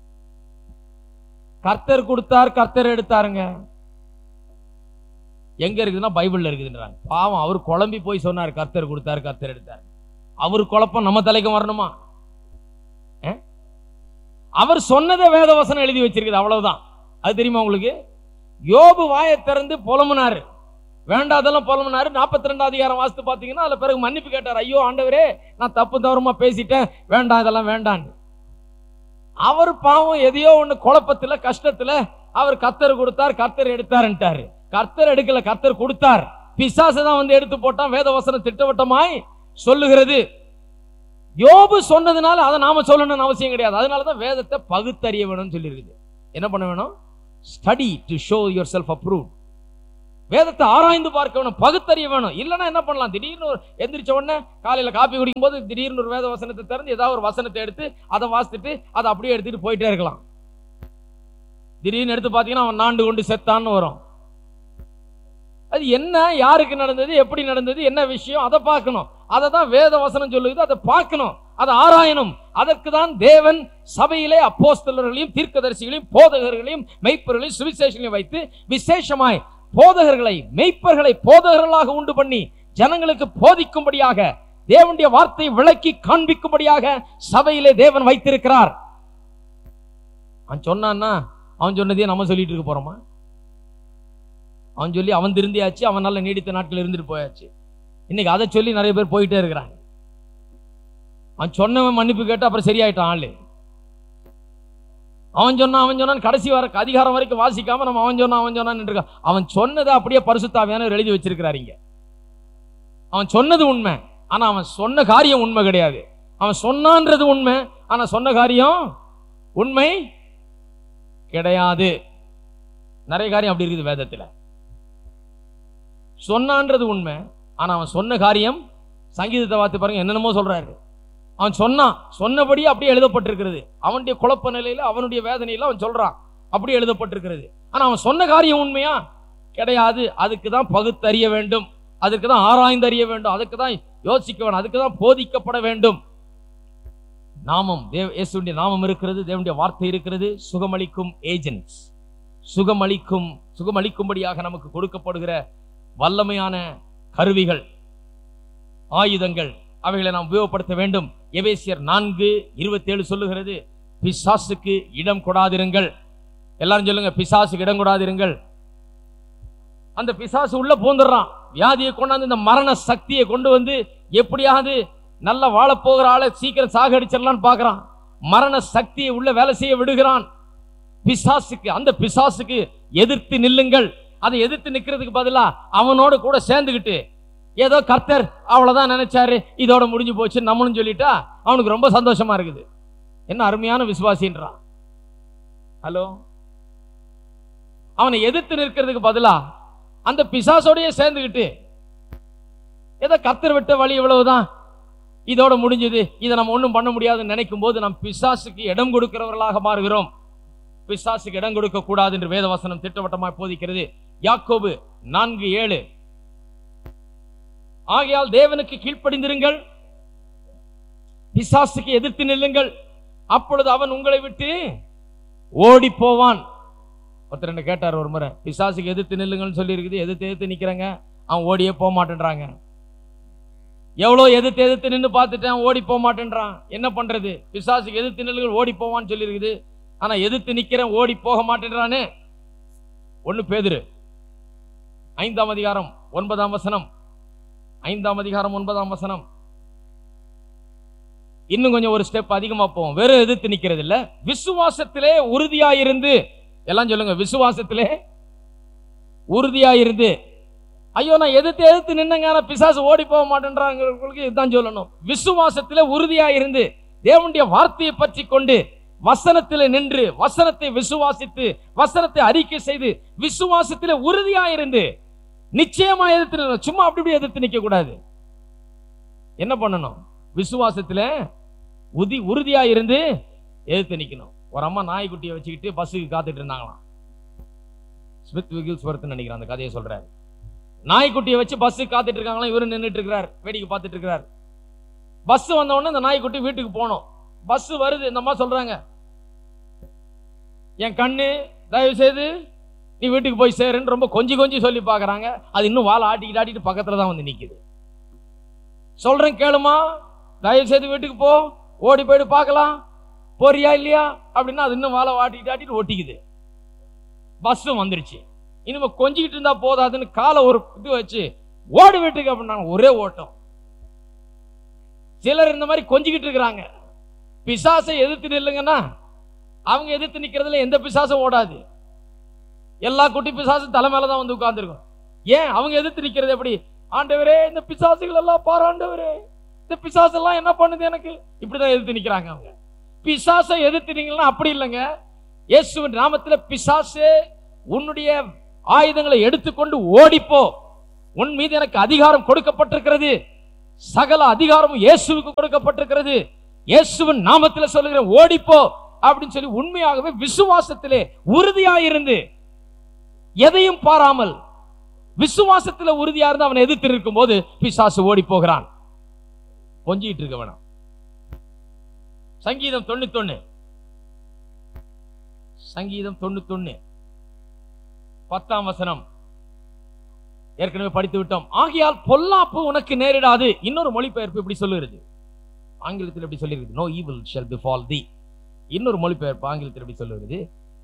S1: கர்த்தர் கொடுத்தார், கர்த்தர் எடுத்தாருங்க. எங்க இருக்குதுன்னா பைபிள்ல இருக்குதுன்றாங்க. பாவம், அவர் குழம்பி போய் சொன்னார், கர்த்தர் கொடுத்தார், கர்த்தர் எடுத்தார். அவர் குழப்பம் நம்ம தலைக்கு வரணுமா? அவர் சொன்னதை வேதவசனம் எழுதி வச்சிருக்குது, அவ்வளவுதான். அது தெரியுமா உங்களுக்கு? யோபு வாயை திறந்து புலம்புனாரு, வேண்டாதெல்லாம் புலம்புனாரு. 42 அதிகாரம் வாசித்து பாத்தீங்கன்னா அதுல பிறகு மன்னிப்பு கேட்டார். ஐயோ ஆண்டவரே, நான் தப்பு தவறுமா பேசிட்டேன், வேண்டாம், இதெல்லாம் வேண்டாம். அவர் பாவம் எதையோ ஒண்ணு குழப்பத்துல கஷ்டத்துல அவர் கர்த்தர் கொடுத்தார், கர்த்தர் எடுத்தாருன்ட்டாரு. கர்த்தர் எடுக்கல, கர்த்தர் கொடுத்தார். பிசாசு தான் வந்து எடுத்து போட்டான். வேதவசனம் திட்டவட்டமாய் சொல்லுகிறது. யோபு சொன்னதுனால அதை நாம சொல்லணும்னு அவசியம் கிடையாது. அதனாலதான் வேதத்தை பகுத்தறிய வேணும்னு சொல்லி இருக்குது. என்ன பண்ண வேணும்? Study to show your self approved. வேதத்தை ஆராய்ந்து பார்க்க வேணும், பகுத்தறிய வேணும். இல்லைன்னா என்ன பண்ணலாம், திடீர்னு எந்திரிச்ச உடனே காலையில காப்பி குடிக்கும் போது திடீர்னு ஒரு வேத வசனத்தை திறந்து ஏதாவது ஒரு வசனத்தை எடுத்து அதை வாசித்துட்டு அதை அப்படியே எடுத்துட்டு போயிட்டே இருக்கலாம். திடீர்னு எடுத்து பார்த்தீங்கன்னா அவன் நாண்டு கொண்டு செத்தான்னு வரும். அது என்ன, யாருக்கு நடந்தது, எப்படி நடந்தது, என்ன விஷயம், அதை பார்க்கணும். அதை தான் வேத வசனம் சொல்லுது, அதை பார்க்கணும், அதை ஆராயணும். அதற்கு தான் தேவன் சபையிலே அப்போஸ்தலர்களையும் தீர்க்கதரிசிகளையும் போதகர்களையும் மெய்ப்பர்களையும் சுவிசேஷங்களையும் வைத்து விசேஷமாய் போதகர்களை மெய்ப்பர்களை போதகர்களாக உண்டு பண்ணி ஜனங்களுக்கு போதிக்கும்படியாக தேவனுடைய வார்த்தையை விளக்கி காண்பிக்கும்படியாக சபையிலே தேவன் வைத்திருக்கிறார். அவன் சொன்னான்னா அவன் சொன்னதையே நம்ம சொல்லிட்டு இருக்க போறோமா? அவன் சொல்லி அவன் திருந்தியாச்சு, அவன் நல்ல நீடித்த நாட்கள் இருந்துட்டு போயாச்சு. இன்னைக்கு அதை சொல்லி நிறைய பேர் போயிட்டே இருக்கிறாங்க. அவன் சொன்னவன் மன்னிப்பு கேட்டு அப்புறம் சரியாயிட்டான் ஆளு. அவன் சொன்னான் கடைசி வர அதிகாரம் வரைக்கும் வாசிக்காம நம்ம அவன் சொன்னான்னு அவன் சொன்னதை அப்படியே பரிசுத்த ஆவியானவர் எழுதி வச்சிருக்கிறார். இங்க அவன் சொன்னது உண்மை, ஆனா அவன் சொன்ன காரியம் உண்மை கிடையாது. அவன் சொன்னான்றது உண்மை, ஆனா சொன்ன காரியம் உண்மை கிடையாது. நிறைய காரியம் அப்படி இருக்குது வேதத்துல. சொன்னான்றது உண்மை, ஆனா அவன் சொன்ன காரியம், சங்கீதத்தை பார்த்து பாருங்க என்னென்னமோ சொல்றாரு. அவன் சொன்னபடி அப்படியே எழுதப்பட்டிருக்கிறது. அவனுடைய குழப்ப நிலையில அவனுடைய வேதனையில அவன் சொல்றான், அப்படியே எழுதப்பட்டிருக்கிறது. ஆனா அவன் சொன்ன காரியம் உண்மையா கிடையாது. அதுக்கு தான் பகுத்தறிய வேண்டும், அதுக்கு தான் ஆராய்ந்து அறிய வேண்டும், அதுக்கு தான் யோசிக்க வேண்டும், அதுக்கு தான் போதிக்கப்பட வேண்டும். நாமம் இயேசுவின் நாமம் இருக்கிறது, தேவனுடைய வார்த்தை இருக்கிறது. சுகமளிக்கும் ஏஜென்ட்ஸ், சுகமளிக்கும்படியாக நமக்கு கொடுக்கப்படுகிற வல்லமையான கருவிகள், ஆயுதங்கள், அவைகளை நாம் உபயோகப்படுத்த வேண்டும். எபேசியர் 4:27 சொல்லுகிறது, பிசாசுக்கு இடம் கொடாதிருங்கள். எல்லாரும் சொல்லுங்க, பிசாசுக்கு இடம் கொடாதிருங்கள். அந்த பிசாசு உள்ள பூந்துடுறான், வியாதியை கொண்டாந்து இந்த மரண சக்தியை கொண்டு வந்து எப்படியாவது நல்ல வாழப்போகிற ஆளை சீக்கிரம் சாகடிச்சிடலான்னு பார்க்கிறான். மரண சக்தியை உள்ள வேலை செய்ய விடுகிறான் பிசாசுக்கு. அந்த பிசாசுக்கு எதிர்த்து நில்லுங்கள். அதை எதிர்த்து நிக்கிறதுக்கு பதிலா அவனோடு கூட சேர்ந்துகிட்டு ஏதோ கர்த்தர் அவ்வளவுதான் நினைச்சாரு, இதோட முடிஞ்சு போச்சு நம்மளும் சொல்லிட்டா அவனுக்கு ரொம்ப சந்தோஷமா இருக்குது. என்ன அருமையான விசுவாசின்றான். ஹலோ, அவனை எதிர்த்து நிற்கிறதுக்கு பதிலா அந்த பிசாசோடய சேர்ந்துகிட்டு ஏதோ கர்த்தர் விட்ட வழி இவ்வளவுதான், இதோட முடிஞ்சது, இதை நம்ம ஒண்ணும் பண்ண முடியாதுன்னு நினைக்கும் போது நாம் பிசாசுக்கு இடம் கொடுக்கிறவர்களாக மாறுகிறோம். பிசாசுக்கு இடம் கொடுக்க கூடாது என்று வேதவசனம் திட்டவட்டமாக போதிக்கிறது. யாக்கோபு 4:7, ஆகையால் தேவனுக்கு கீழ்ப்படிந்திருங்கள், பிசாசுக்கு எதிர்த்து நில்லுங்கள், அப்பொழுது அவன் உங்களை விட்டு ஓடி போவான். ஒருத்தர் என்ன கேட்டார் ஒரு முறை, பிசாசுக்கு எதிர்த்து நில்லுங்கன்னு சொல்லி இருக்குது, எதிர்த்து நிக்கிறாங்க, அவன் ஓடியே போக மாட்டேன்றாங்க. எவ்வளவு எதிர்த்து நின்று பார்த்துட்டேன், ஓடி போக மாட்டேன்றான். என்ன பண்றது? பிசாசுக்கு எதிர்த்து நில்லுங்கள் ஓடி போவான்னு சொல்லி இருக்குது, ஆனா எதிர்த்து நிக்கிறேன் ஓடி போக மாட்டேன்றானே. 1 பேதுரு 5ஆம் அதிகாரம் 9ஆம் வசனம், 5ஆம் அதிகாரம் 9ஆம் வசனம். இன்னும் கொஞ்சம் ஒரு ஸ்டெப் அதிகமா போவோம். வெறும் எதிர்த்து நிக்கிறது இல்ல, விசுவாசத்திலே உறுதியாயிருந்து, எல்லாம் சொல்லுங்க, விசுவாசத்திலே உறுதியாயிருந்து. ஐயோ நான் எதிர்த்து நின்னுங்க, ஆனா பிசாசு ஓடி போக மாட்டேன்றாங்களுக்கு இதுதான் சொல்லணும். விசுவாசத்திலே உறுதியாயிருந்து தேவனுடைய வார்த்தையை பற்றி கொண்டு வசனத்திலே நின்று வசனத்தை விசுவாசித்து வசனத்தை அறிக்கை செய்து விசுவாசத்திலே உறுதியாயிருந்து நிச்சயமா எதிர்த்து நிற்கணும். சும்மா அப்படி எதிர்த்து நிக்க கூடாது. என்ன பண்ணணும்? விசுவாசத்துல உறுதியா இருந்து எதிர்த்து நிக்கணும். ஒரு அம்மா நாய்க்குட்டியை வச்சுக்கிட்டு பஸ்ஸுக்கு காத்துட்டு இருந்தாங்களாம். ஸ்மித் விகில்ஸ்வர்த் நினைக்கிறேன் அந்த கதையை சொல்றாரு. நாய்க்குட்டியை வச்சு பஸ்ஸுக்கு காத்துட்டு இருக்காங்களாம். இவரு நின்றுட்டு இருக்கிறார், வேடிக்கை பார்த்துட்டு இருக்கிறார். பஸ் வந்த உடனே இந்த நாய்க்குட்டி வீட்டுக்கு போனோம். பஸ் வருது, இந்த அம்மா சொல்றாங்க, என் கண்ணு தயவு செய்து நீ வீட்டுக்கு போய் சேருன்னு ரொம்ப கொஞ்சி சொல்லி பாக்குறாங்க. அது இன்னும் வாழை ஆட்டிட்டு பக்கத்துல தான் வந்து நிக்குது. சொல்றேன் கேளுமா, தயவு செய்து வீட்டுக்கு போ, ஓடி போயிட்டு பார்க்கலாம், போறியா இல்லையா அப்படின்னா அது இன்னும் வாழை ஆட்டிட்டு ஒட்டிக்குது. பஸ்ஸும் வந்துருச்சு. இனிமே கொஞ்சிக்கிட்டு இருந்தா போதாதுன்னு காலை ஒரு இது வச்சு ஓடு வீட்டுக்கு அப்படின்னா ஒரே ஓட்டம். சிலர் இந்த மாதிரி கொஞ்சிக்கிட்டு இருக்கிறாங்க. பிசாசை எதிர்த்து நில்லுங்கன்னா அவங்க எதிர்த்து நிக்கிறதுல எந்த பிசாசும் ஓடாது. எல்லா குட்டி பிசாசும் தலைமையிலதான் வந்து உட்கார்ந்துருக்கும். ஏன் அவங்க எதிர்த்து நிக்கிறது? எப்படி? ஆண்டவரே இந்த பிசாசுகள் எல்லாம் பாராண்டவரே, இந்த பிசாசு எல்லாம் என்ன பண்ணுது எனக்கு, இப்படிதான் எதிர்த்து நிக்கிறாங்க அவங்க. பிசாசை எதிர்த்துனீங்கன்னா அப்படி இல்லைங்க. இயேசுவின் நாமத்தில் பிசாசே உன்னுடைய ஆயுதங்களை எடுத்துக்கொண்டு ஓடிப்போ, உன் மீது எனக்கு அதிகாரம் கொடுக்கப்பட்டிருக்கிறது, சகல அதிகாரமும் இயேசுவுக்கு கொடுக்கப்பட்டிருக்கிறது, இயேசுவின் நாமத்தில் சொல்லுகிறேன் ஓடிப்போ அப்படின்னு சொல்லி உண்மையாகவே விசுவாசத்திலே உறுதியாயிருந்து எதையும் பாராமல் விசுவாசத்தில் உறுதியா இருந்து அவனை எதிர்த்து இருக்கும் போது பிசாசு ஓடி போகிறான். கொஞ்சிட்டு இருக்க வேணாம். சங்கீதம் 91 10ஆம் வசனம் ஏற்கனவே படித்து விட்டோம். ஆகையால் பொல்லாப்பு உனக்கு நேரிடாது. இன்னொரு மொழிபெயர்ப்பு இப்படி சொல்லுகிறது, ஆங்கிலத்தில் எப்படி சொல்லிருக்கு, no evil shall befall thee. இன்னொரு மொழிபெயர்ப்பு ஆங்கிலத்தில் எப்படி சொல்லுகிறது,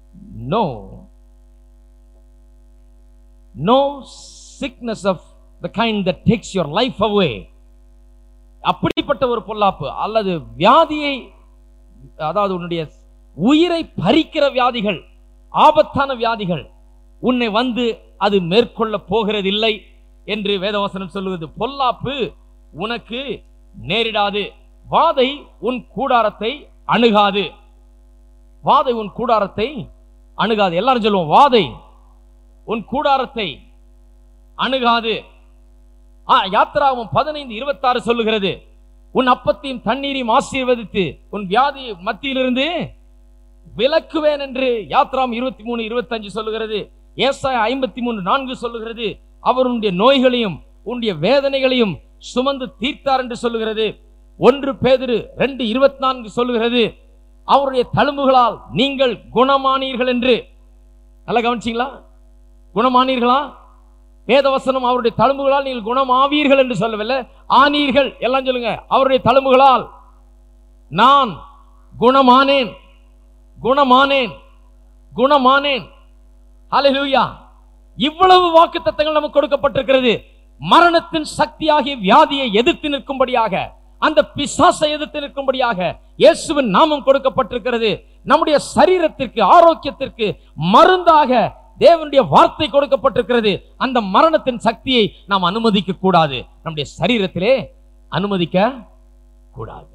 S1: no sickness of the kind that takes your life away. அப்படிப்பட்ட ஒரு பொல்லாப்பு அல்லது வியாதியை, அதாவது உன்னுடைய உயிரை பறிக்கிற வியாதிகள், ஆபத்தான வியாதிகள் உன்னை வந்து அது மேற்கொள்ள போகிறதில்லை என்று வேதவசனம் சொல்லுவது. பொல்லாப்பு உனக்கு நேரிடாது, வாதை உன் கூடாரத்தை அணுகாது. வாதை உன் கூடாரத்தை அணுகாது. எல்லாரும் சொல்லுவோம், வாதை உன் கூடாரத்தை அணுகாது. யாத்திராவும் 15:26 சொல்லுகிறது, உன் அப்பத்தையும் தண்ணீரையும் ஆசீர்வதித்து உன் வியாதி மத்தியிலிருந்து விலக்குவேன் என்று யாத்திராம் 23:25 சொல்லுகிறது. ஏசாயா 53:4 சொல்லுகிறது, அவருடைய நோய்களையும் உன்னுடைய வேதனைகளையும் சுமந்து தீர்த்தார் என்று சொல்லுகிறது. 1 பேதுரு 2:24 சொல்லுகிறது, அவருடைய தழும்புகளால் நீங்கள் குணமானீர்கள் என்று. நல்லா கவனிச்சீங்களா? குணமானீர்களா? வேதவசனம் அவருடைய தழும்புகளால் நீங்கள் குணமாவீர்கள் என்று சொல்லவில்லை, ஆனீர்கள். எல்லாம் சொல்லுங்க, அவருடைய தழும்புகளால் நான் குணமானேன், குணமானேன், குணமானேன். ஹல்லேலூயா! இவ்வளவு வாக்குத்தத்தங்கள் நமக்கு கொடுக்கப்பட்டிருக்கிறது. மரணத்தின் சக்தியாகிய வியாதியை எதிர்த்து நிற்கும்படியாக, அந்த பிசாசை எதிர்த்து நிற்கும்படியாக இயேசுவின் நாமம் கொடுக்கப்பட்டிருக்கிறது. நம்முடைய சரீரத்திற்கு, ஆரோக்கியத்திற்கு மருந்தாக தேவனுடைய வார்த்தை கொடுக்கப்பட்டிருக்கிறது. அந்த மரணத்தின் சக்தியை நாம் அனுமதிக்க கூடாது, நம்முடைய சரீரத்திலே அனுமதிக்க கூடாது.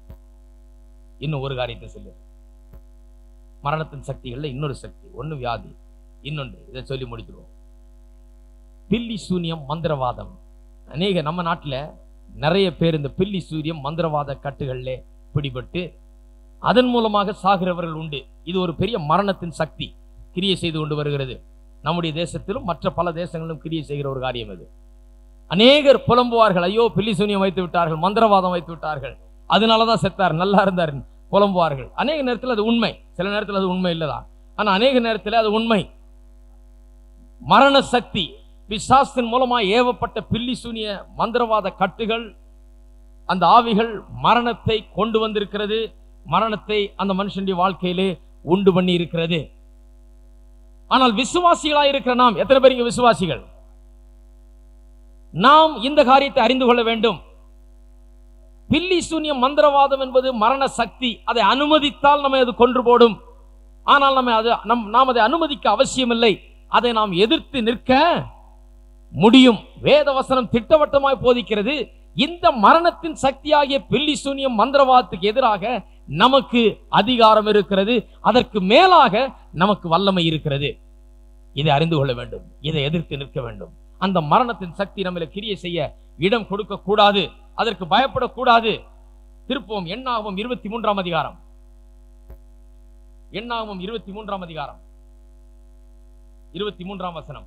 S1: இன்னும் ஒரு காரியத்தை சொல்லு, மரணத்தின் சக்திகள்ல இன்னொரு சக்தி, ஒன்னு வியாதி, இன்னொன்று இதை சொல்லி முடிக்கிறோம், பில்லி சூனியம், மந்திரவாதம். அநேக நம்ம நாட்டில் நிறைய பேர் இந்த பில்லி சூரியம் மந்திரவாத கட்டுகளில் பிடிபட்டு அதன் மூலமாக சாகிறவர்கள் உண்டு. இது ஒரு பெரிய மரணத்தின் சக்தி கிரியை செய்து கொண்டு வருகிறது. நம்முடைய தேசத்திலும் மற்ற பல தேசங்களிலும் கிரியை செய்கிற ஒரு காரியம் இது. அநேகர் புலம்புவார்கள், ஐயோ பில்லி சூனியம் வைத்து விட்டார்கள், மந்திரவாதம் வைத்து விட்டார்கள், அதனாலதான் செத்தார், நல்லா இருந்தார் புலம்புவார்கள். அநேக நேரத்தில் அது உண்மை, சில நேரத்தில் அது உண்மை இல்லதான், ஆனா அநேக நேரத்தில் அது உண்மை. மரண சக்தி, பிசாசின் மூலமாக ஏவப்பட்ட பில்லி சூனிய மந்திரவாத கட்டுகள், அந்த ஆவிகள் மரணத்தை கொண்டு வந்திருக்கிறது, மரணத்தை அந்த மனுஷனுடைய வாழ்க்கையிலே உண்டு பண்ணி இருக்கிறது. ஆனால் விசுவாசிகளாய் இருக்கிற நாம், எத்தனை பேர் இங்க விசுவாசிகள்? நாம் இந்த காரியத்தை அறிந்து கொள்ள வேண்டும். பில்லி சூனியம் மந்திரவாதம் என்பது மரண சக்தி. அதை அனுமதித்தால் நம்மை அது கொன்று போடும். ஆனால் நாம் அதை அனுமதிக்க அவசியமில்லை. அதை நாம் எதிர்த்து நிற்க முடியும். வேதவசனம் திட்டவட்டமாய் போதிக்கிறது, இந்த மரணத்தின் சக்தியாகிய பில்லி சூனியம் மந்திரவாதத்துக்கு எதிராக நமக்கு அதிகாரம் இருக்கிறது, அதற்கு மேலாக நமக்கு வல்லமை இருக்கிறது. இதை அறிந்து கொள்ள வேண்டும், இதை எதிர்த்து நிற்க வேண்டும். அந்த மரணத்தின் சக்தி நம்மளை கிரியை செய்ய இடம் கொடுக்க கூடாது, அதற்கு பயப்படக்கூடாது. திருப்போம் எண்ணாகமம் 23ஆம் அதிகாரம், எண்ணாகமம் 23ஆம் அதிகாரம் 23ஆம் வசனம்.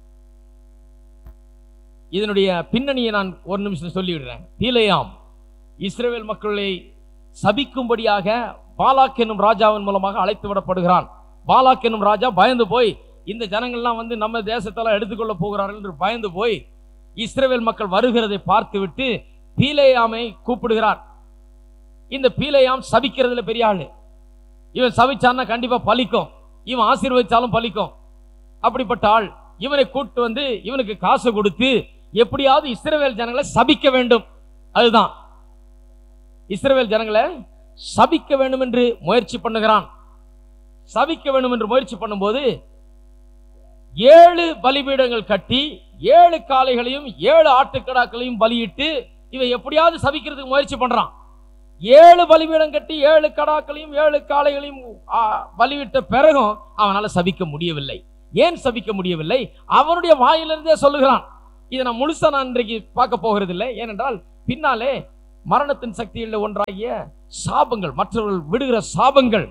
S1: இதனுடைய பின்னணியை நான் ஒரு நிமிஷம் சொல்லிவிடுறேன். பீலேயாம் இஸ்ரவேல் மக்களை சபிக்கும்படியாக பாலாக் என்னும் ராஜாவின் மூலமாக அழைத்து விடப்படுகிறான். பாலாக் என்னும் ராஜா பயந்து போய், இந்த ஜனங்கள்லாம் வந்து நம்ம தேசத்தெல்லாம் எடுத்துக்கொள்ள போகிறார்கள் என்று பயந்து போய் இஸ்ரவேல் மக்கள் வருகிறதை பார்த்துவிட்டு பீலேயாமை கூப்பிடுகிறார். இந்த பீலேயாம் சபிக்கிறதுல பெரிய ஆளு. இவன் சபிச்சான்னா கண்டிப்பா பலிக்கும், இவன் ஆசீர்வதிச்சாலும் பலிக்கும். அப்படிப்பட்ட ஆள். இவனை கூட்டு வந்து இவனுக்கு காசு கொடுத்து எப்படியாவது இஸ்ரவேல் ஜனங்களை சபிக்க வேண்டும். அதுதான், இஸ்ரவேல் ஜனங்களை சபிக்க வேண்டும் என்று முயற்சி பண்ணுகிறான். சபிக்க வேண்டும் என்று முயற்சி பண்ணும்போது 7 பலிபீடங்கள் கட்டி 7 காளைகளையும் 7 ஆட்டுக்கடாக்களையும் பலியிட்டு இவன் எப்படியாவது சபிக்கிறதுக்கு முயற்சி பண்றான். 7 பலிபீடம் கட்டி 7 கடாக்களையும் 7 காளைகளையும் பலியிட்ட பிறகும் அவனால சபிக்க முடியவில்லை. ஏன் சபிக்க முடியவில்லை? அவனுடைய வாயிலிருந்தே சொல்லுகிறான். இதை நான் முழுசா நான் இன்றைக்கு பார்க்க போகிறது இல்லை. ஏனென்றால் பின்னாலே மரணத்தின் சக்தியில் ஒன்றாகிய சாபங்கள், மற்றவர்கள் விடுகிற சாபங்கள்,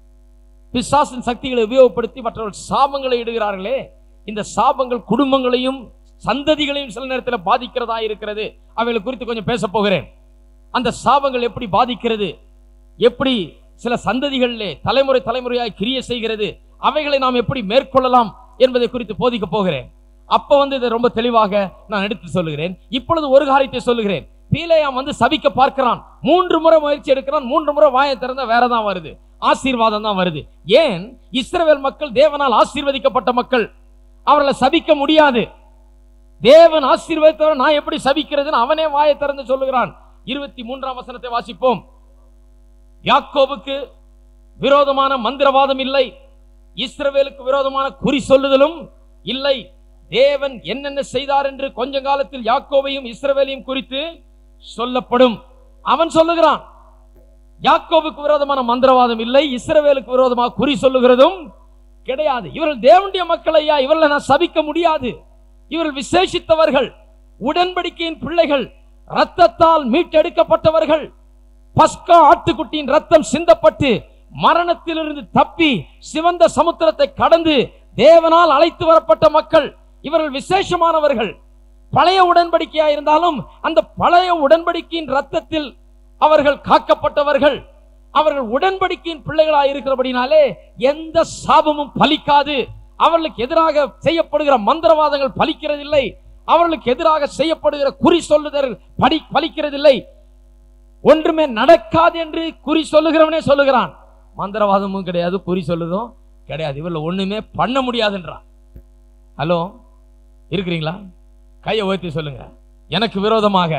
S1: பிசாசின் சக்திகளை உபயோகப்படுத்தி மற்றவர்கள் சாபங்களை இடுகிறார்களே, இந்த சாபங்கள் குடும்பங்களையும் சந்ததிகளையும் சில நேரத்தில் பாதிக்கிறதா இருக்கிறது. அவைகளை குறித்து கொஞ்சம் பேச போகிறேன். அந்த சாபங்கள் எப்படி பாதிக்கிறது, எப்படி சில சந்ததிகளிலே தலைமுறை தலைமுறையாய் கிரியை செய்கிறது, அவைகளை நாம் எப்படி மேற்கொள்ளலாம் என்பதை குறித்து போதிக்க போகிறேன். அப்ப இதை ரொம்ப தெளிவாக நான் எடுத்து சொல்லுகிறேன். இப்பொழுது ஒரு காரியத்தை சொல்லுகிறேன். பீலேயாம் சபிக்க பார்க்கிறான். 3 முறை முயற்சி எடுக்கிறான். 3 முறை வாயை திறந்தா வேறதான் வருது, ஆசீர்வாதம் தான் வருது. ஏன்? இஸ்ரவேல் மக்கள் தேவனால் ஆசீர்வதிக்கப்பட்ட மக்கள், அவர்களை சபிக்க முடியாது. தேவன் ஆசீர்வதித்தவர் நான் எப்படி சபிக்கிறதுன்னு அவனே வாயை திறந்து சொல்லுகிறான். 23ஆம் வசனத்தை வாசிப்போம். யாக்கோபுக்கு விரோதமான மந்திரவாதம் இல்லை, இஸ்ரவேலுக்கு விரோதமான குறி சொல்லுதலும் இல்லை. தேவன் என்னென்ன செய்தார் என்று கொஞ்ச காலத்தில் யாக்கோபையும் இஸ்ரவேலையும் குறித்து சொல்லப்படும். அவன் சொல்லுகிறான், யாக்கோபுக்கு விரோதமான மந்திரவாதம் இல்லை, இஸ்ரவேலுக்கு விரோதமாக குறி சொல்லுகிறதும் கிடையாது. இவர்கள் தேவனுடைய மக்கள் ஐயா, இவர்களை நான் சபிக்க முடியாது. இவர்கள் விசேஷித்தவர்கள், உடன்படிக்கையின் பிள்ளைகள், இரத்தத்தால் மீட்டெடுக்கப்பட்டவர்கள், பஸ்கா ஆட்டுக்குட்டியின் ரத்தம் சிந்தப்பட்டு மரணத்திலிருந்து தப்பி சிவந்த சமுத்திரத்தை கடந்து தேவனால் அழைத்து வரப்பட்ட மக்கள். இவர்கள் விசேஷமானவர்கள். பழைய உடன்படிக்கையா இருந்தாலும் அந்த பழைய உடன்படிக்கையின் ரத்தத்தில் அவர்கள் காக்கப்பட்டவர்கள். அவர்கள் உடன்படிக்கையின் பிள்ளைகளாக இருக்கிறபடினாலே எந்த சாபமும் பலிக்காது. அவர்களுக்கு எதிராக செய்யப்படுகிற மந்திரவாதங்கள் பலிக்கிறதில்லை. அவர்களுக்கு எதிராக செய்யப்படுகிற குறி சொல்லுதல் பலிக்கிறதில்லை. ஒன்றுமே நடக்காது என்று குறி சொல்லுகிறவனே சொல்லுகிறான். மந்திரவாதமும் கிடையாது, குறி சொல்லுதும் கிடையாது, இவர்கள் ஒண்ணுமே பண்ண முடியாதுன்றான். ஹலோ, இருக்கிறீங்களா? கையை உயர்த்தி சொல்லுங்க. எனக்கு விரோதமாக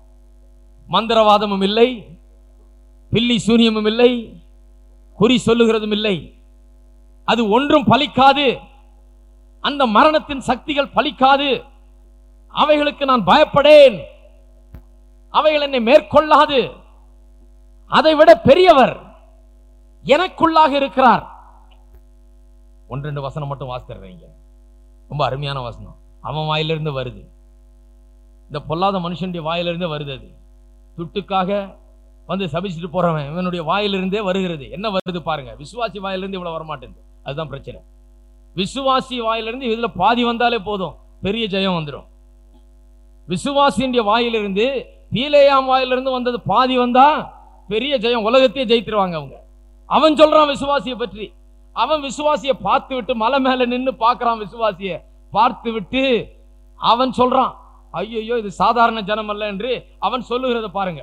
S1: மந்திரவாதமும் இல்லை, பில்லி சூனியமும் இல்லை, குறி சொல்லுகிறதும் இல்லை. அது ஒன்றும் பலிக்காது. அந்த மரணத்தின் சக்திகள் பலிக்காது. அவைகளுக்கு நான் பயப்படேன். அவைகள் என்னை மேற்கொள்ளாது. அதை விட பெரியவர் எனக்குள்ளாக இருக்கிறார். 1-2 வசனம் மட்டும் வாசித்துறீங்க. ரொம்ப அருமையான வசனம். அவன் வாயிலிருந்து வருது, இந்த பொல்லாத மனுஷனுடைய வாயிலிருந்து வருது. அது துட்டுக்காக சபிச்சுட்டு போறவன் இவனுடைய வாயிலிருந்தே வருகிறது. என்ன வருது பாருங்க. விசுவாசி வாயிலிருந்து இவ்வளவு வரமாட்டேங்குது. அதுதான் பிரச்சனை. விசுவாசி வாயிலிருந்து இதுல பாதி வந்தாலே போதும், பெரிய ஜெயம் வந்துடும். விசுவாசியின் வாயிலிருந்து, பீலேயாம் வாயிலிருந்து வந்தது பாதி வந்தா பெரிய ஜெயம், உலகத்தையே ஜெயித்துருவாங்க அவங்க. அவன் சொல்றான் விசுவாசியை பற்றி. அவன் விசுவாசியை பார்த்து விட்டு மலை மேல நின்று பார்க்கிறான். விசுவாசியை பார்த்து விட்டு அவன் சொல்றான், ஐயோ இது சாதாரண ஜனம் அல்ல என்று அவன் சொல்லுகிறத பாருங்க.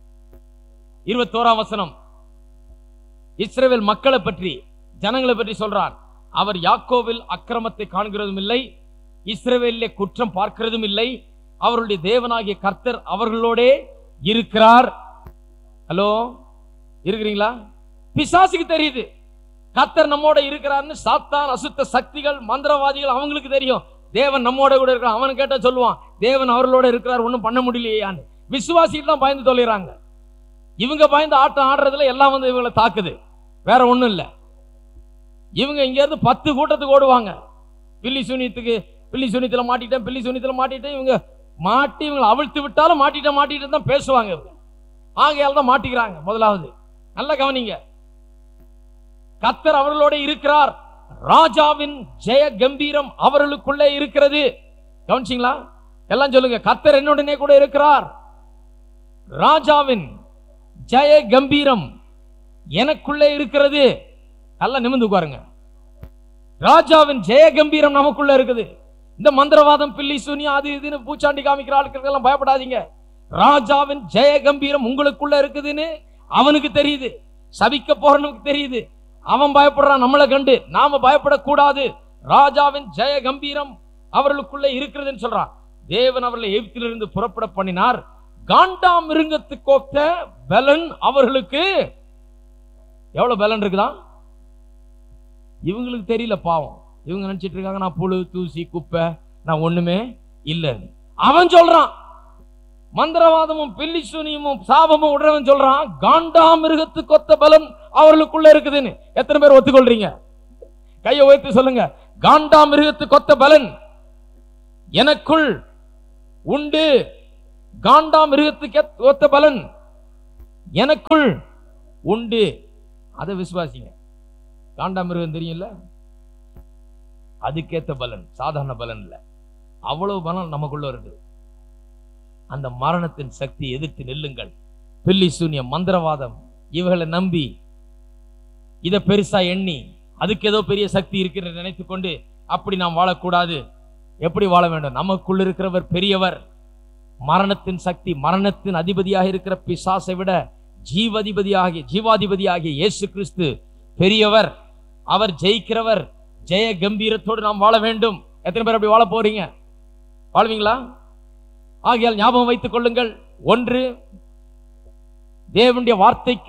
S1: 21ஆம் வசனம். இஸ்ரவேல் மக்களை பற்றி, ஜனங்களை பற்றி சொல்றான். அவர் யாக்கோவில் அக்கிரமத்தை காண்கிறதும் இல்லை, இஸ்ரவேலிலே குற்றம் பார்க்கிறதும் இல்லை. அவருடைய தேவனாகிய கர்த்தர் அவர்களோட இருக்கிறார். ஹலோ, இருக்கிறீங்களா? பிசாசுக்கு தெரியுது கர்த்தர் நம்மோட இருக்கிறார்னு. சாத்தான், அசுத்த சக்திகள், மந்திரவாதிகள் அவங்களுக்கு தெரியும் தேவன் நம்மோட கூட இருக்கிறார். அவன் கேட்டா சொல்லுவான், தேவன் அவர்களோட இருக்கிறார், ஒன்றும் பண்ண முடியலையான்னு. விசுவாசிகள் தான் பயந்து சொல்லிடுறாங்க. இவங்க பயந்து ஆட்டம் ஆடுறதுல எல்லாம் இவங்களை தாக்குது, வேற ஒண்ணும் இல்லை. இவங்க இங்க இருந்து 10 கூட்டத்துக்கு ஓடுவாங்க. பில்லி சூனியத்துல மாட்டிட்டேன் இவங்க மாட்டி இவங்களை அவிழ்த்து விட்டாலும் மாட்டிட்டு தான் பேசுவாங்க. இவங்க ஆகையால் தான் மாட்டிக்கிறாங்க. முதலாவது நல்ல கவனிங்க, கர்த்தர் அவர்களோட இருக்கிறார். ராஜாவின் ஜெய கம்பீரம் அவர்களுக்குள்ளே இருக்கிறது. கவனிச்சிங்களா? எல்லாம் சொல்லுங்க, கர்த்தர் என்னுடனே கூட இருக்கிறார். ராஜாவின் ஜெய கம்பீரம் எனக்குள்ளே இருக்கிறது. நல்லா நிமிர்ந்து உட்காருங்க. ராஜாவின் ஜெய கம்பீரம் நமக்குள்ள இருக்குது. இந்த மந்திரவாதம், பில்லி சூனியம், அது இதுன்னு பூச்சாண்டி காமிக்கிற ஆட்களுக்கெல்லாம் பயப்படாதீங்க. ராஜாவின் ஜெய கம்பீரம் உங்களுக்குள்ள இருக்குதுன்னு அவனுக்கு தெரியுது, சபிக்க போறனுக்கு தெரியுது. அவன் பயப்படுறான் நம்மளை கண்டு, நாம பயப்படக்கூடாது. ராஜாவின் ஜெய கம்பீரம் அவர்களுக்குள்ள இருக்கிறதுன்னு சொல்றான். தேவன் அவர்களை எகிப்திலிருந்து புறப்பட பண்ணினார். காண்டாம் மிருகத்துக்கு ஒத்த பலன் அவர்களுக்கு. எவ்வளவு பலன் இருக்குதான் இவங்களுக்கு தெரியல. பாவம், இவங்க நினைச்சிட்டு இருக்காங்க நான் புழு, தூசி, குப்பை, நான் ஒண்ணுமே இல்லைன்னு. அவன் சொல்றான், மந்திரவாதமும் பில்லி சூனியமும் சாபமும் உடனவன் சொல்றான், காண்டா மிருகத்துக்கு ஒத்த பலன் அவர்களுக்குள்ள இருக்குதுன்னு. எத்தனை பேர் ஒத்துக்கொள்றீங்க? கையை உயர்த்தி சொல்லுங்க, காண்டா மிருகத்துக்கு ஒத்த பலன் எனக்குள் உண்டு. காண்டா மிருகத்துக்கு ஒத்த பலன் எனக்குள் உண்டு. அதை விசுவாசிங்க. காண்டா மிருகம் தெரியும்ல, அதுக்கேத்த பலன் சாதாரண பலன் இல்ல, அவ்வளவு பலன் நமக்குள்ள இருக்கு. அந்த மரணத்தின் சக்தி எதிர்த்து நில்லுங்கள். பில்லி சூனியம், மந்திரவாதம் இவர்களை நம்பி இதை பெருசா எண்ணி அதுக்கு ஏதோ பெரிய சக்தி இருக்கிற நினைத்துக் கொண்டு அப்படி நாம் வாழக்கூடாது. எப்படி வாழ வேண்டும்? நமக்குள் இருக்கிறவர் பெரியவர். மரணத்தின் சக்தி, மரணத்தின் அதிபதியாக இருக்கிற பிசாசை விட ஜீவாதிபதியாகிய இயேசு கிறிஸ்து பெரியவர். அவர் ஜெயிக்கிறவர். ஜெய கம்பீரத்தோடு நாம் வாழ வேண்டும். எத்தனை பேர் அப்படி வாழ போறீங்க? வாழ்வீங்களா? ஆகையால் ஞாபகம் வைத்துக் கொள்ளுங்கள், ஒன்று, தேவனுடைய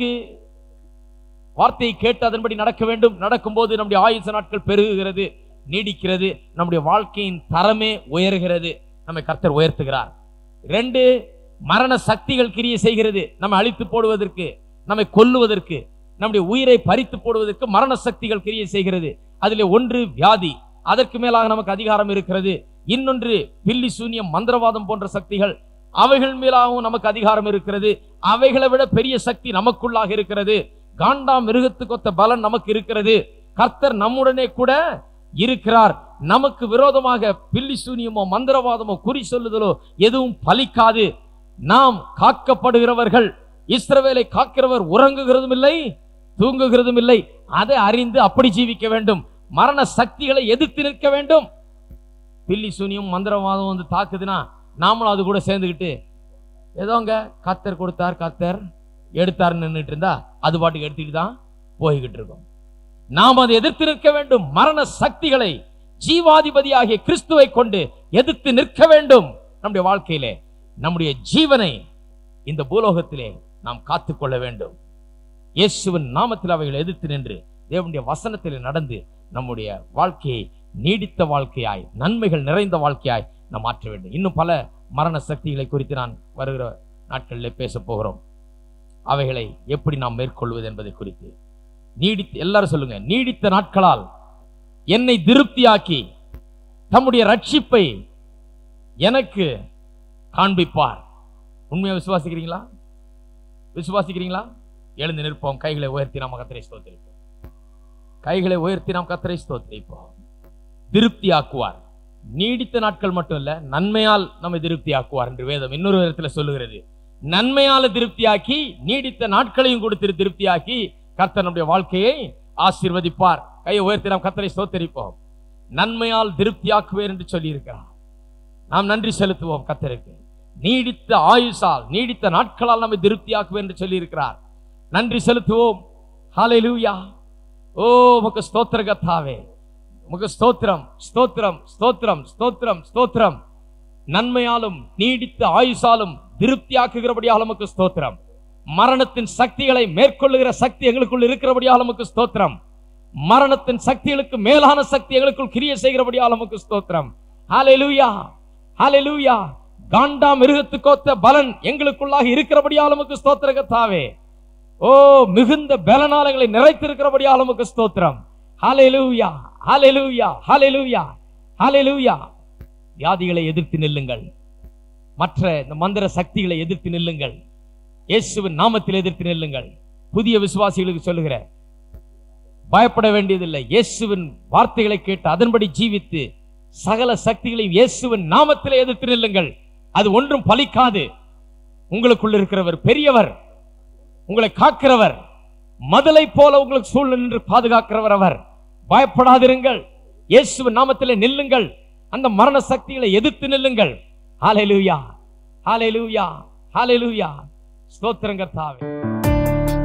S1: வார்த்தையை கேட்டு அதன்படி நடக்க வேண்டும். நடக்கும்போது நம்முடைய ஆயுச நாட்கள் பெருகுகிறது, நீடிக்கிறது. நம்முடைய வாழ்க்கையின் தரமே உயர்கிறது. நம்மை கர்த்தர் உயர்த்துகிறார். 2, மரண சக்திகள் கிரியை செய்கிறது. நம்மை அழித்து போடுவதற்கு, நம்மை கொல்லுவதற்கு, நம்முடைய உயிரை பறித்து போடுவதற்கு மரண சக்திகள் கிரியை செய்கிறது. அதிலே ஒன்று வியாதி, அதற்கு மேலாக நமக்கு அதிகாரம் இருக்கிறது. இன்னொன்று பில்லி சூனியம், மந்திரவாதம் போன்ற சக்திகள், அவைகள் மேலாகவும் நமக்கு அதிகாரம் இருக்கிறது. அவைகளை விட பெரிய சக்தி நமக்குள்ளாக இருக்கிறது. காண்டாம் மிருகத்துக்கு ஒத்த பலன் நமக்கு இருக்கிறது. கர்த்தர் நம்முடனே கூட இருக்கிறார். நமக்கு விரோதமாக பில்லி சூனியமோ மந்திரவாதமோ குறி சொல்லுதலோ எதுவும் பலிக்காது. நாம் காக்கப்படுகிறவர்கள். இஸ்ரவேலை காக்கிறவர் உறங்குகிறதும் இல்லை, தூங்குகிறதும் இல்லை. அதை அறிந்து அப்படி ஜீவிக்க வேண்டும். மரண சக்திகளை எதிர்த்து நிற்க வேண்டும். பில்லி சூனியம் மந்திரவாதம் வந்து தாக்குதுன்னா நாமளும் அது கூட சேர்ந்துக்கிட்டு ஏதோங்க கர்த்தர் கொடுத்தார், கர்த்தர் எடுத்தார் நின்றுட்டு இருந்தா அது பாட்டுக்கு எடுத்துட்டு தான் போய்கிட்டு இருக்கோம். நாம் அதை எதிர்த்து நிற்க வேண்டும். மரண சக்திகளை ஜீவாதிபதியாகிய கிறிஸ்துவை கொண்டு எதிர்த்து நிற்க வேண்டும். நம்முடைய வாழ்க்கையிலே நம்முடைய ஜீவனை இந்த பூலோகத்திலே நாம் காத்துக்கொள்ள வேண்டும். இயேசுவின் நாமத்தில் அவைகளை எதிர்த்து நின்று தேவனுடைய வசனத்தில் நடந்து நம்முடைய வாழ்க்கையை நீடித்த வாழ்க்கையாய், நன்மைகள் நிறைந்த வாழ்க்கையாய் நாம் மாற்ற வேண்டும். இன்னும் பல மரண சக்திகளை குறித்து நான் வருகிற நாட்களில் பேச போகிறோம். அவைகளை எப்படி நாம் மேற்கொள்வது என்பதை குறித்து எல்லாரும் சொல்லுங்க, நீடித்த நாட்களால் என்னை திருப்தியாக்கி தம்முடைய ரட்சிப்பை எனக்கு காண்பிப்பார். உண்மையா விசுவாசிக்கிறீங்களா? விசுவாசிக்கிறீங்களா? எழுந்து நிற்போம். கைகளை உயர்த்தி நாம் கர்த்தரை ஸ்தோத்திரிப்போம். கைகளை உயர்த்தி நாம் கர்த்தரை ஸ்தோத்திரிப்போம். திருப்தியாக்குவார். நீடித்த நாட்கள் மட்டும் இல்ல, நன்மையால் நம்மை திருப்தியாக்குவார் என்று வேதம் இன்னொரு விதத்துல சொல்லுகிறது. நன்மையால திருப்தியாக்கி, நீடித்த நாட்களையும் கொடுத்து திருப்தியாக்கி கர்த்தர் நம்முடைய வாழ்க்கையை ஆசீர்வதிப்பார். கையை உயர்த்தி நாம் கர்த்தரை ஸ்தோத்திரிப்போம். நன்மையால் திருப்தியாக்குவேன் என்று சொல்லி இருக்கிறார். நாம் நன்றி செலுத்துவோம் கர்த்தருக்கு. நீடித்த ஆயுசால், நீடித்த நாட்களால் நம்மை திருப்தியாக்குவேன் என்று சொல்லி இருக்கிறார். நன்றி செலுத்துவோம். ஹல்லேலூயா. ஓ உமக்கு ஸ்தோத்திர கர்த்தாவே, உமக்கு ஸ்தோத்திரம், ஸ்தோத்திரம், ஸ்தோத்திரம், ஸ்தோத்திரம், ஸ்தோத்திரம். நன்மையாலும் நீடித்த ஆயுசாலும் திருப்தியாக்குகிறபடியால் உமக்கு ஸ்தோத்திரம். மரணத்தின் சக்திகளை மேற்கொள்ளுகிற சக்தி எங்களுக்குள் இருக்கிறபடியால் உமக்கு ஸ்தோத்திரம். மரணத்தின் சக்திகளுக்கு மேலான சக்தி எங்களுக்குள் கிரியை செய்கிறபடியால் உமக்கு ஸ்தோத்திரம். ஹல்லேலூயா, ஹல்லேலூயா. காண்டா மிருகத்துக்கொத்த பலன் எங்களுக்குள்ளாக இருக்கிறபடியால் உமக்கு ஸ்தோத்திர கர்த்தாவே. ஓ மிகுந்த பலனால எங்களை நிறைத்திருக்கிறபடியால் உமக்கு ஸ்தோத்திரம். ஹல்லேலூயா, ஹல்லேலூயா, ஹல்லேலூயா, ஹல்லேலூயா. வியாதிகளை எதிர்த்து நில்லுங்கள். மற்ற இந்த மந்திர சக்திகளை எதிர்த்து நில்லுங்கள். இயேசுவின் நாமத்தில் எதிர்த்து நில்லுங்கள். புதிய விசுவாசிகளுக்கு சொல்லுகிற, பயப்பட வேண்டியதில்லை. இயேசுவின் வார்த்தைகளை கேட்டு அதன்படி ஜீவித்து சகல சக்திகளையும் இயேசுவின் நாமத்தில் எதிர்த்து நில்லுங்கள். அது ஒன்றும் பலிக்காது. உங்களுக்குள் இருக்கிறவர் பெரியவர், உங்களை காக்கிறவர், மதலை போல உங்களுக்கு சூழ் நின்று பாதுகாக்கிறவர் அவர். பயப்படாதிருங்கள். இயேசுவின் நாமத்திலே நில்லுங்கள். அந்த மரண சக்திகளை எதிர்த்து நில்லுங்கள். ஹல்லேலூயா, ஹல்லேலூயா, ஹல்லேலூயா. ஸ்தோத்திரம் கர்த்தாவே.